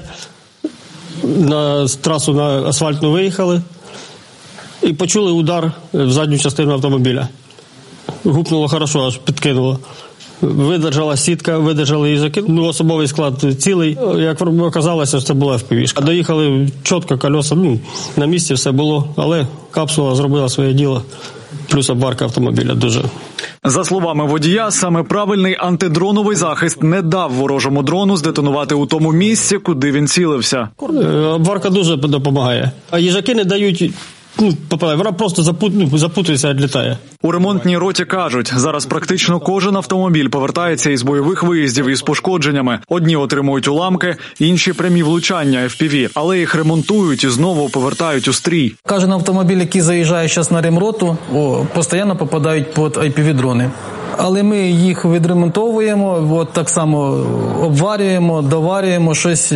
M: на трасу, на асфальтну виїхали і почули удар в задню частину автомобіля. Гупнуло хорошо, аж підкинуло. Видержала сітка, видержали їжаки. Ну, особовий склад цілий. Як оказалося, це була еф пі ві. Доїхали чітко, колеса, ну, на місці все було, але капсула зробила своє діло. Плюс обварка автомобіля дуже.
G: За словами водія, саме правильний антидроновий захист не дав ворожому дрону здетонувати у тому місці, куди він цілився.
M: Обварка дуже допомагає. А їжаки не дають... Ну, вона просто запут, ну, запутується і відлітає.
G: У ремонтній роті кажуть, зараз практично кожен автомобіль повертається із бойових виїздів із пошкодженнями. Одні отримують уламки, інші прямі влучання еф пі ві, але їх ремонтують і знову повертають у стрій.
L: Кожен автомобіль, який заїжджає зараз на ремроту, постійно попадають під ай пі ві-дрони. Але ми їх відремонтовуємо, от так само обварюємо, доварюємо, щось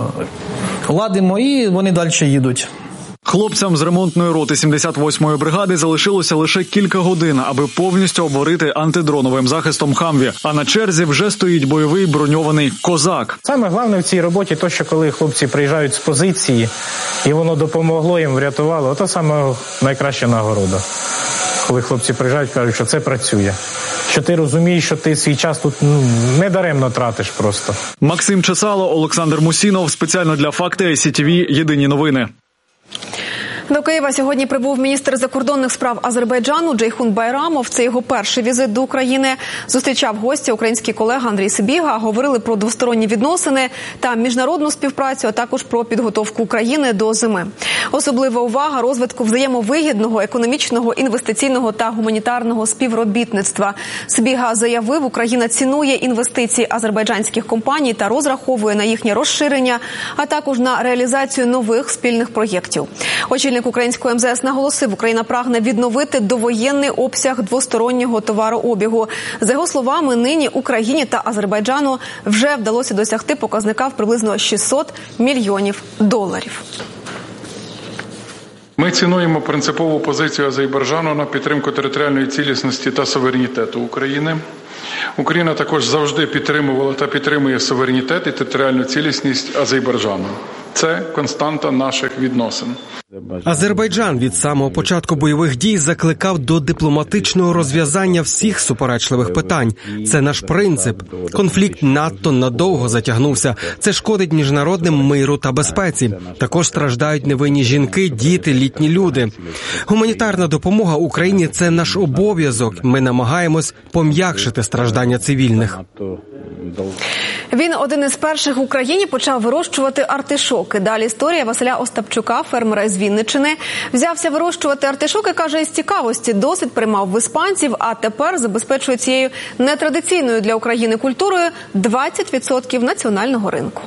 L: ладимо і вони далі їдуть.
G: Хлопцям з ремонтної роти сімдесят восьмої бригади залишилося лише кілька годин, аби повністю обварити антидроновим захистом «Хамві». А на черзі вже стоїть бойовий броньований «Козак».
I: Саме головне в цій роботі те, що коли хлопці приїжджають з позиції, і воно допомогло їм, врятувало, то саме найкраща нагорода. Коли хлопці приїжджають, кажуть, що це працює. Що ти розумієш, що ти свій час тут, ну, не даремно тратиш просто.
G: Максим Чесало, Олександр Мусінов. Спеціально для «Факти», ай сі ті ві, єдині новини.
A: До Києва сьогодні прибув міністр закордонних справ Азербайджану Джейхун Байрамов. Це його перший візит до України. Зустрічав гостя український колега Андрій Сибіга. Говорили про двосторонні відносини та міжнародну співпрацю, а також про підготовку України до зими. Особлива увага розвитку взаємовигідного економічного, інвестиційного та гуманітарного співробітництва. Сибіга заявив, Україна цінує інвестиції азербайджанських компаній та розраховує на їхнє розширення, а також на реалізацію нових спільних проєктів. Очільник українського ем зе ес наголосив, Україна прагне відновити довоєнний обсяг двостороннього товарообігу. За його словами, нині Україні та Азербайджану вже вдалося досягти показника в приблизно шістсот мільйонів доларів.
V: Ми цінуємо принципову позицію Азербайджану на підтримку територіальної цілісності та суверенітету України. Україна також завжди підтримувала та підтримує суверенітет і територіальну цілісність Азербайджану. Це константа наших відносин.
C: Азербайджан від самого початку бойових дій закликав до дипломатичного розв'язання всіх суперечливих питань. Це наш принцип. Конфлікт надто надовго затягнувся. Це шкодить міжнародним миру та безпеці. Також страждають невинні жінки, діти, літні люди. Гуманітарна допомога Україні – це наш обов'язок. Ми намагаємось пом'якшити страждання цивільних.
A: Він один із перших в Україні почав вирощувати артишоки. Далі історія Василя Остапчука, фермера із Вінниччини. Взявся вирощувати артишоки, каже, із цікавості. Досвід приймав в іспанців, а тепер забезпечує цією нетрадиційною для України культурою двадцять відсотків національного ринку.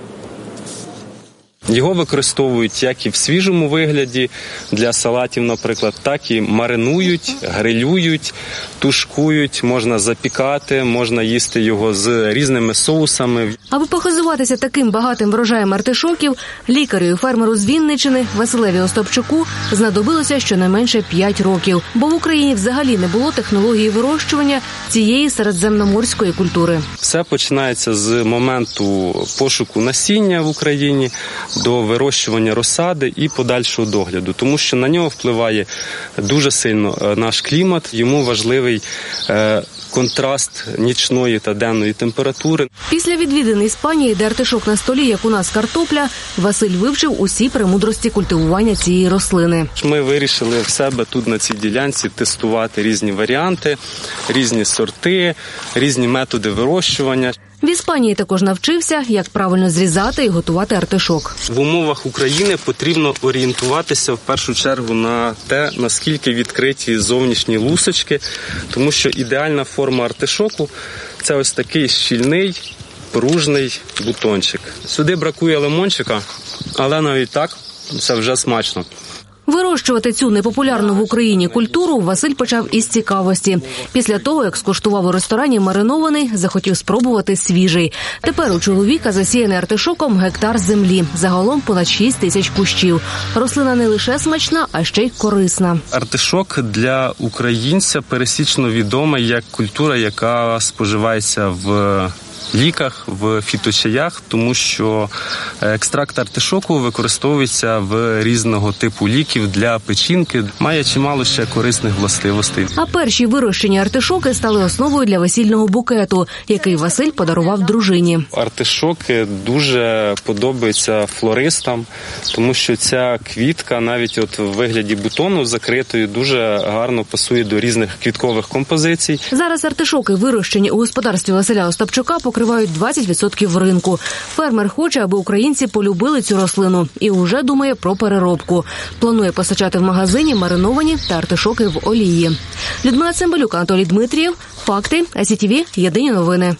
J: Його використовують як і в свіжому вигляді для салатів, наприклад, так і маринують, грилюють, тушкують, можна запікати, можна їсти його з різними соусами.
K: Аби похизуватися таким багатим врожаєм артишоків, лікарю і фермеру з Вінниччини Василеві Остапчуку знадобилося щонайменше п'ять років, бо в Україні взагалі не було технології вирощування цієї середземноморської культури.
J: Все починається з моменту пошуку насіння в Україні, до вирощування розсади і подальшого догляду, тому що на нього впливає дуже сильно наш клімат, йому важливий е, контраст нічної та денної температури.
K: Після відвідин Іспанії, де артишок на столі, як у нас картопля, Василь вивчив усі премудрості культивування цієї рослини.
J: Ми вирішили в себе тут на цій ділянці тестувати різні варіанти, різні сорти, різні методи вирощування.
K: В Іспанії також навчився, як правильно зрізати і готувати артишок.
J: В умовах України потрібно орієнтуватися в першу чергу на те, наскільки відкриті зовнішні лусочки, тому що ідеальна форма артишоку – це ось такий щільний, пружний бутончик. Сюди бракує лимончика, але навіть так це вже смачно.
K: Вирощувати цю непопулярну в Україні культуру Василь почав із цікавості. Після того, як скуштував у ресторані маринований, захотів спробувати свіжий. Тепер у чоловіка засіяний артишоком гектар землі. Загалом понад шість тисяч кущів. Рослина не лише смачна, а ще й корисна.
J: Артишок для українця пересічно відомий як культура, яка споживається в ліках, в фіточаях, тому що екстракт артишоку використовується в різного типу ліків для печінки, має чимало ще корисних властивостей.
K: А перші вирощені артишоки стали основою для весільного букету, який Василь подарував дружині.
J: Артишоки дуже подобаються флористам, тому що ця квітка навіть от в вигляді бутону закритою дуже гарно пасує до різних квіткових композицій.
K: Зараз артишоки, вирощені у господарстві Василя Остапчука, покривають двадцять відсотків ринку. Фермер хоче, аби українці полюбили цю рослину і уже думає про переробку. Планує постачати в магазині мариновані та артишоки в олії. Людмила Цимбалюк, Анатолій Дмитрієв. Факти. ай сі ті ві. Єдині новини.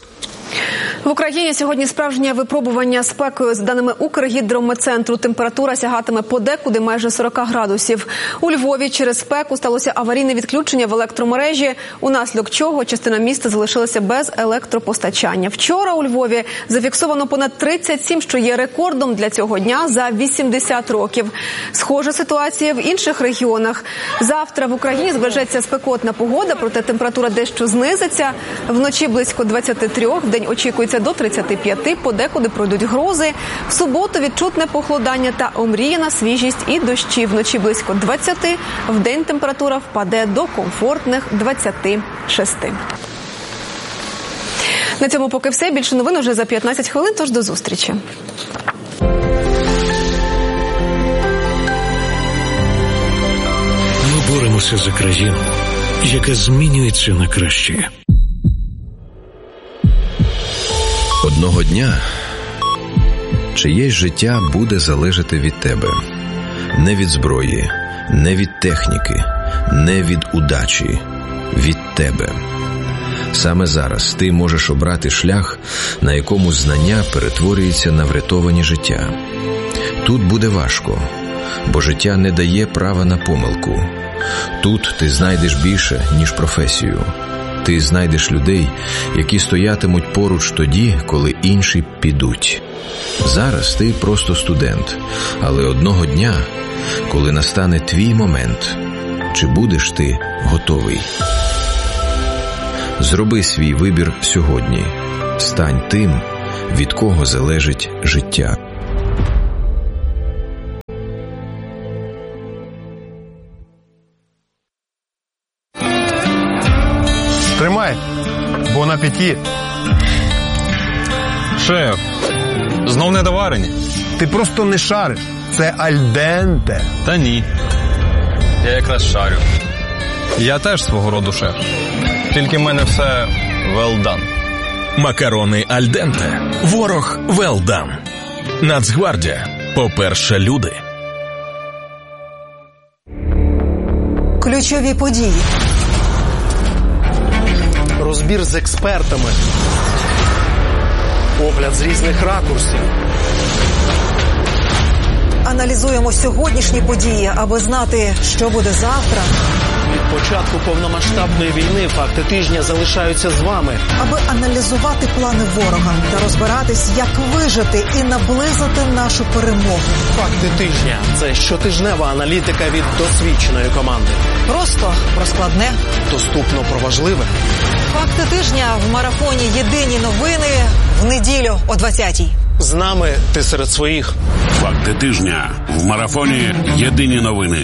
A: В Україні сьогодні справжнє випробування спекою. За даними Укргідрометцентру, температура сягатиме подекуди майже сорок градусів. У Львові через спеку сталося аварійне відключення в електромережі, унаслідок чого частина міста залишилася без електропостачання. Вчора у Львові зафіксовано понад тридцять сім, що є рекордом для цього дня за вісімдесят років. Схожа ситуація в інших регіонах. Завтра в Україні збережеться спекотна погода, проте температура дещо знизиться. Вночі близько двадцяти трьох, вдень очікується до тридцяти п'яти, подекуди пройдуть грози. В суботу відчутне похолодання та омріяна свіжість і дощі. Вночі близько двадцяти, вдень температура впаде до комфортних двадцяти шести. На цьому поки все. Більше новин уже за п'ятнадцять хвилин, тож до зустрічі.
N: боремося за країну, яка змінюється на краще.
O: Одного дня чиєсь життя буде залежати від тебе. Не від зброї, не від техніки, не від удачі, від тебе. Саме зараз ти можеш обрати шлях, на якому знання перетворюється на врятовані життя. Тут буде важко, бо життя не дає права на помилку. Тут ти знайдеш більше, ніж професію. Ти знайдеш людей, які стоятимуть поруч тоді, коли інші підуть. Зараз ти просто студент, але одного дня, коли настане твій момент, чи будеш ти готовий? Зроби свій вибір сьогодні. Стань тим, від кого залежить життя.
Q: Тримай, бон апеті.
S: Шеф, знов недоварені?
Q: Ти просто не шариш. Це альденте.
S: Та ні. Я якраз шарю. Я теж свого роду шеф. Тільки в мене все well done.
Y: Макарони альденте. Ворог well done. Нацгвардія. По-перше, люди.
Z: Ключові події.
Q: Розбір з експертами. Огляд з різних ракурсів.
Z: Аналізуємо сьогоднішні події, аби знати, що буде завтра.
Q: Від початку повномасштабної війни факти тижня залишаються з вами.
Z: Аби аналізувати плани ворога та розбиратись, як вижити і наблизити нашу перемогу.
Q: Факти тижня – це щотижнева аналітика від досвідченої команди.
Z: Просто про складне.
Q: Доступно про важливе.
Z: Факти тижня в марафоні «Єдині новини» в неділю о двадцятій.
Q: З нами ти серед своїх.
E: Факти тижня в марафоні «Єдині новини».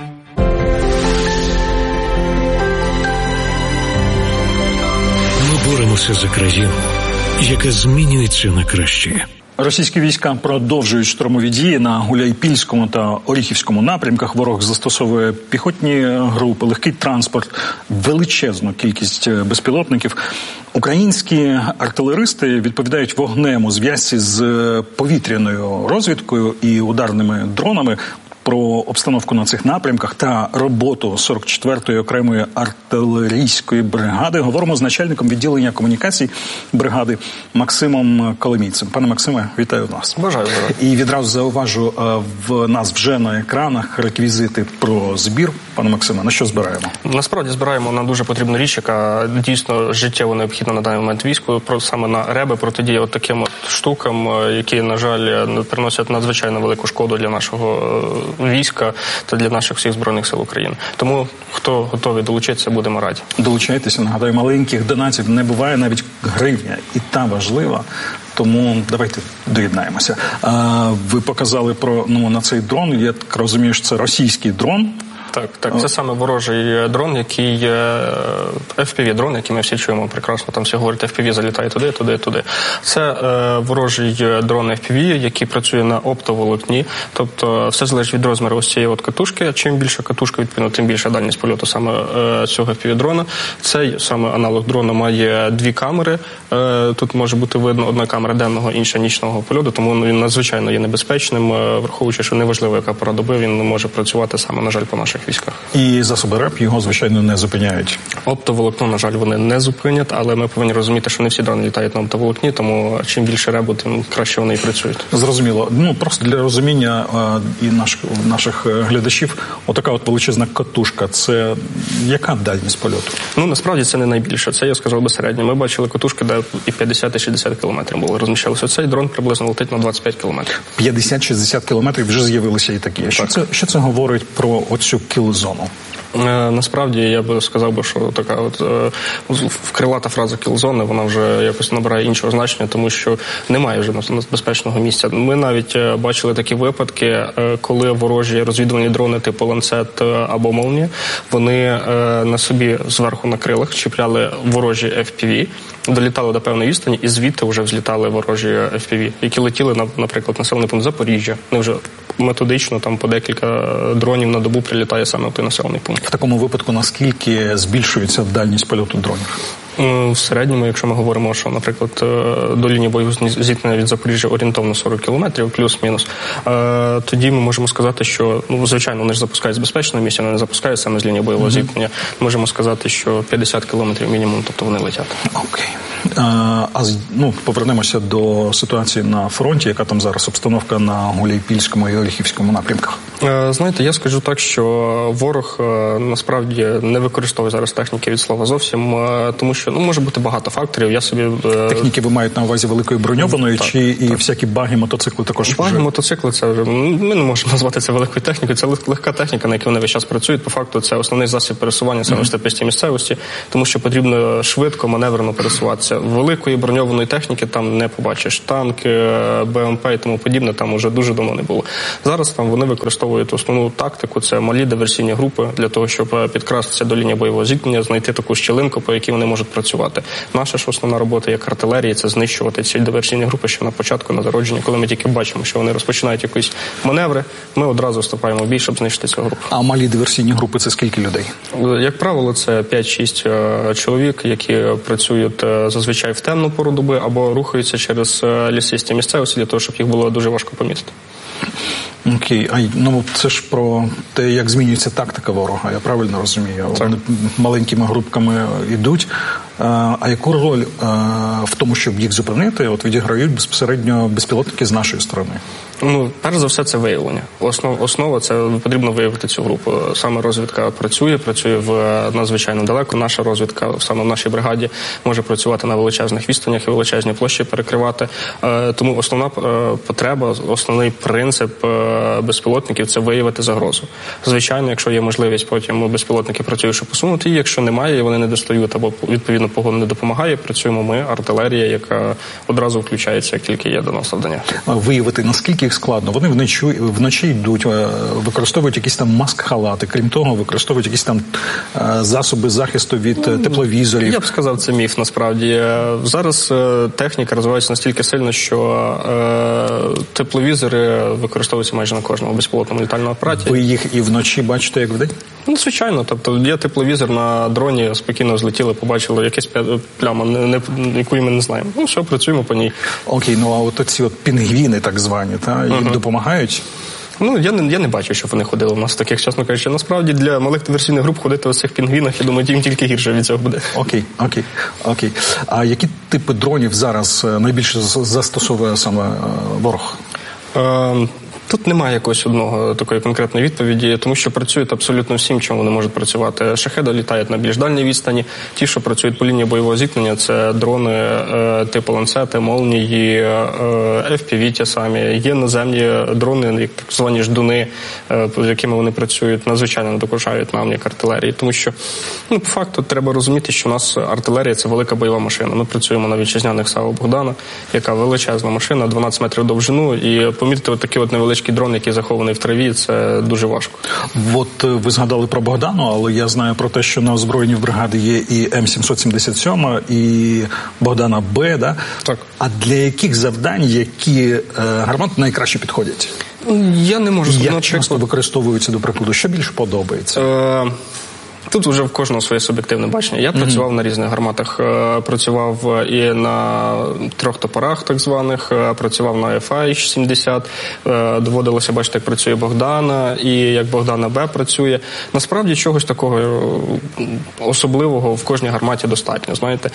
N: Ми боремося за країну, яка змінюється на краще.
G: Російські війська продовжують штурмові дії на Гуляйпільському та Оріхівському напрямках. Ворог застосовує піхотні групи, легкий транспорт, величезну кількість безпілотників. Українські артилеристи відповідають вогнем у зв'язці з повітряною розвідкою і ударними дронами. Про обстановку на цих напрямках та роботу сорок четвертої окремої артилерійської бригади говоримо з начальником відділення комунікацій бригади Максимом Коломійцем. Пане Максиме, вітаю вас.
J: Бажаю.
G: І відразу зауважу, в нас вже на екранах реквізити про збір. Пане Максиме, на що збираємо?
J: Насправді збираємо на дуже потрібну річ, яка дійсно життєво необхідна на даний момент війську, саме на реби, протидія от таким от штукам, які, на жаль, приносять надзвичайно велику шкоду для нашого війська та для наших всіх Збройних сил України. Тому, хто готовий долучитися, будемо раді.
G: Долучайтеся. Нагадаю, маленьких донатів не буває, навіть гривня. І та важлива. Тому давайте доєднаємося. А, ви показали про, ну, на цей дрон. Я так розумію, що це російський дрон.
J: Так, так, це саме ворожий дрон, який еф пі ві-дрон, який ми всі чуємо прекрасно. Там всі говорять, еф пі ві залітає туди, туди, туди. Це е, ворожий дрон еф пі ві, який працює на оптоволокні. Тобто все залежить від розміру ось цієї от катушки. Чим більша катушка, відповідно, тим більша дальність польоту саме е, цього еф пі ві-дрона. Цей саме аналог дрона має дві камери. Е, тут може бути видно одна камера денного, інша нічного польоту, тому він надзвичайно є небезпечним, е, враховуючи, що неважливо, яка пора доби, він може працювати саме, на жаль, по наших військах.
G: І засоби РЕП його, звичайно, не зупиняють.
J: Оптоволокно, на жаль, вони не зупинять, але ми повинні розуміти, що не всі дрони літають на оптоволокні, тому чим більше ребу, тим краще вони і працюють.
G: Зрозуміло. Ну, просто для розуміння е, і наш, наших глядачів, отака от величезна катушка, це яка дальність польоту?
J: Ну, насправді, це не найбільше. Це, я сказав би, середньо. Ми бачили катушки, де і п'ятдесят, і шістдесят кілометрів було розміщалося. Цей дрон приблизно летить на двадцять п'ять кілометрів.
G: п'ятдесят-шістдесят кілометрів вже з'явилися і такі. Що це, що це говорить про оцю кілзону?
J: Насправді, я би сказав би, що така от е, крилата фраза кілзони, вона вже якось набирає іншого значення, тому що немає вже безпечного місця. Ми навіть бачили такі випадки, е, коли ворожі розвідувальні дрони типу Ланцет або Молнія, вони е, на собі зверху на крилах чіпляли ворожі еф пі ві, долітали до певної відстані і звідти вже взлітали ворожі еф пі ві, які летіли, на, наприклад, населений пункт Запоріжжя. Вони вже методично там по декілька дронів на добу прилітає саме в той населений пункт.
B: В такому випадку наскільки збільшується дальність польоту дронів?
J: В середньому, якщо ми говоримо, що, наприклад, до лінії бойового зіткнення від Запоріжжя орієнтовно сорок кілометрів, плюс-мінус, тоді ми можемо сказати, що, ну, звичайно, вони ж запускають з безпечного місця, вони не запускають саме з лінії бойового mm-hmm. зіткнення. Можемо сказати, що п'ятдесят кілометрів мінімум, тобто вони летять.
B: Окей. А, а ну, повернемося до ситуації на фронті, яка там зараз обстановка на Гуляйпільському і Оріхівському напрямках.
J: Знаєте, я скажу так, що ворог насправді не використовує зараз техніки від слова зовсім, тому що, ну, може бути багато факторів. Я собі...
B: Техніки ви маєте на увазі великої броньованої,
J: так,
B: чи
J: так.
B: і всякі баги, мотоцикли також?
J: Баги,
B: вже...
J: мотоцикли, це вже, ми не можемо назвати це великою технікою, це легка техніка, на якій вони весь час працюють. По факту це основний засіб пересування саме в степистій місцевості, тому що потрібно швидко, маневрено пересуватися. Великої броньованої техніки там не побачиш. Танки, БМП і тому подібне там уже дуже давно не було. Зараз там вони використовують основну тактику, це малі диверсійні групи, для того, щоб підкрастися до лінії бойового зіткнення, знайти таку щілинку, по якій вони можуть працювати. Наша ж основна робота як артилерії – це знищувати ці диверсійні групи ще на початку, на зародженні, коли ми тільки бачимо, що вони розпочинають якісь маневри, ми одразу вступаємо в бій, щоб знищити цю групу.
B: А малі диверсійні групи – це скільки людей?
J: Як правило, це п'ять-шість чоловік, які працюють зазвичай в темну пору доби або рухаються через лісисті місцевості для того, щоб їх було дуже важко помітити.
B: Окей, а ну це ж про те, як змінюється тактика ворога, я правильно розумію?
J: Так.
B: Вони маленькими групками йдуть. А, а яку роль а, в тому, щоб їх зупинити, от відіграють безпосередньо безпілотники з нашої сторони?
J: Ну, перш за все, це виявлення. Основ, основа – це потрібно виявити цю групу. Саме розвідка працює, працює в надзвичайно далеко. Наша розвідка, саме в нашій бригаді, може працювати на величезних відстанях і величезні площі перекривати. Тому основна потреба, основний принцип безпілотників – це виявити загрозу. Звичайно, якщо є можливість, потім безпілотники працюють, щоб посунути її. Якщо немає, і вони не достають або, відповідно, погода не допомагає, працюємо ми, артилерія, яка одразу включається, як тільки є до нас завдання.
B: Виявити, наскільки їх складно? Вони вночі, вночі йдуть, використовують якісь там маск-халати, крім того, використовують якісь там засоби захисту від тепловізорів.
J: Я б сказав, це міф, насправді. Зараз техніка розвивається настільки сильно, що тепловізори використовуються майже на кожному безпілотному літальному апараті.
B: Ви їх і вночі бачите, як вдень?
J: Ну, звичайно. Тобто є тепловізор на дроні, спокійно злетіли, побачили якась пляма, не, не, яку ми не знаємо. Ну, все, працюємо по ній.
B: Окей, ну а от оці от пінгвіни, так звані, та, їм uh-huh. допомагають?
J: Ну, я не, я не бачу, щоб вони ходили у нас таких, чесно кажучи. Насправді, для малих диверсійних груп ходити у цих пінгвінах, я думаю, їм тільки гірше від цього буде.
B: Окей, окей, окей. А які типи дронів зараз найбільше застосовує саме ворог?
J: Е, Тут немає якогось одного такої конкретної відповіді, тому що працюють абсолютно всім, чим вони можуть працювати. Шахеди літають на більш дальній відстані. Ті, що працюють по лінії бойового зіткнення, це дрони е, типу ланцети, молнії, е, еф пі ві ті самі. Є наземні дрони, як так звані ждуни, е, з якими вони працюють, надзвичайно не докучають нам, як артилерії. Тому що, ну, по факту, треба розуміти, що у нас артилерія – це велика бойова машина. Ми працюємо на вітчизняних САУ «Богдана», яка величезна машина, дванадцять метрів довжину, і помітити от такі от невеличкі дрон, який захований в траві, це дуже важко.
B: От ви згадали про Богдану, але я знаю про те, що на озброєнні в бригаді є і Ем сімсот сімдесят сім, і Богдана Б, да?
J: Так.
B: А для яких завдань, які е, гармати найкраще підходять?
J: Я не можу сказати.
B: Як часто використовуються, до прикладу? Що більше подобається?
J: Е... Тут вже в кожного своє суб'єктивне бачення. Я mm-hmm. працював на різних гарматах. Працював і на трьох топорах, так званих, працював на еф ай сімдесят. Доводилося бачити, як працює Богдана, і як Богдана Б працює. Насправді, чогось такого особливого в кожній гарматі достатньо, знаєте.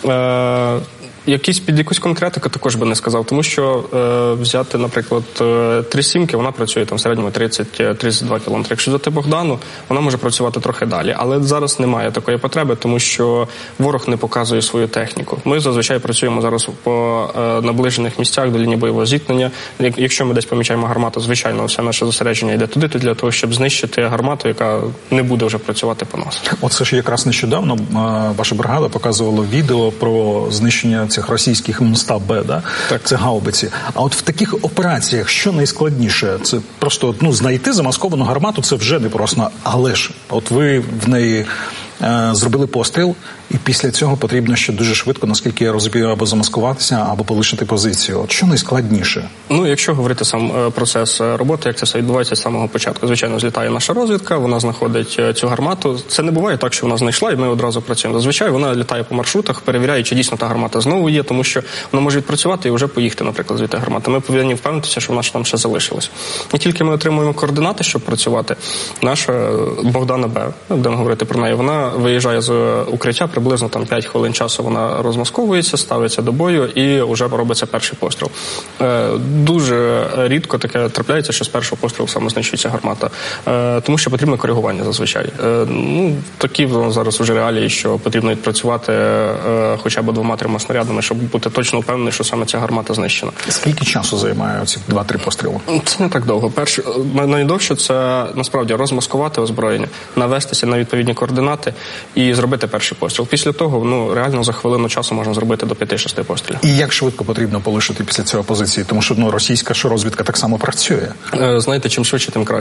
J: Якісь під якусь конкретику також би не сказав, тому що е, взяти, наприклад, три сімки, вона працює там в середньому тридцять - тридцять два кілометри. Якщо взяти Богдану, вона може працювати трохи далі. Але зараз немає такої потреби, тому що ворог не показує свою техніку. Ми зазвичай працюємо зараз по е, наближених місцях до лінії бойового зіткнення. Якщо ми десь помічаємо гармату, звичайно, все наше зосередження йде туди, для того, щоб знищити гармату, яка не буде вже працювати по нас.
B: Оце ж якраз нещодавно е, ваша бригада показувала відео про знищення цих російських М-ста-Б, да? Так. Це гаубиці. А от в таких операціях що найскладніше? Це просто, ну, знайти замасковану гармату, це вже непросто. Але ж, от ви в неї е, зробили постріл, і після цього потрібно ще дуже швидко, наскільки я розумію, або замаскуватися, або полишити позицію. От що найскладніше?
D: Ну, якщо говорити сам е, процес роботи, як це все відбувається з самого початку. Звичайно, злітає наша розвідка, вона знаходить е, цю гармату. Це не буває так, що вона знайшла, і ми одразу працюємо. Зазвичай вона літає по маршрутах, перевіряє, чи дійсно та гармата знову є, тому що вона може відпрацювати і вже поїхати, наприклад, звідти гармата. Ми повинні впевнитися, що вона ж там ще залишилась. І тільки ми отримуємо координати, щоб працювати, наша Богдана Б, будемо говорити про неї, вона виїжджає з укриття, приблизно там п'ять хвилин часу вона розмасковується, ставиться до бою і вже робиться перший постріл. Е, дуже рідко таке трапляється, що з першого пострілу саме знищується гармата, е, тому що потрібно коригування зазвичай. Е, ну, такі зараз вже реалії, що потрібно відпрацювати е, хоча б двома-трьома снарядами, щоб бути точно впевнений, що саме ця гармата знищена.
B: Скільки часу займає ці два-три постріли?
D: Це не так довго. Перше, найдовше це насправді розмаскувати озброєння, навестися на відповідні координати і зробити перший постріл. Після того, ну, реально за хвилину часу можна зробити до п'яти-шести пострілів.
B: І як швидко потрібно полишити після цього позиції? Тому що, ну, російська ж розвідка так само працює.
D: Е, знаєте, чим швидше, тим краще.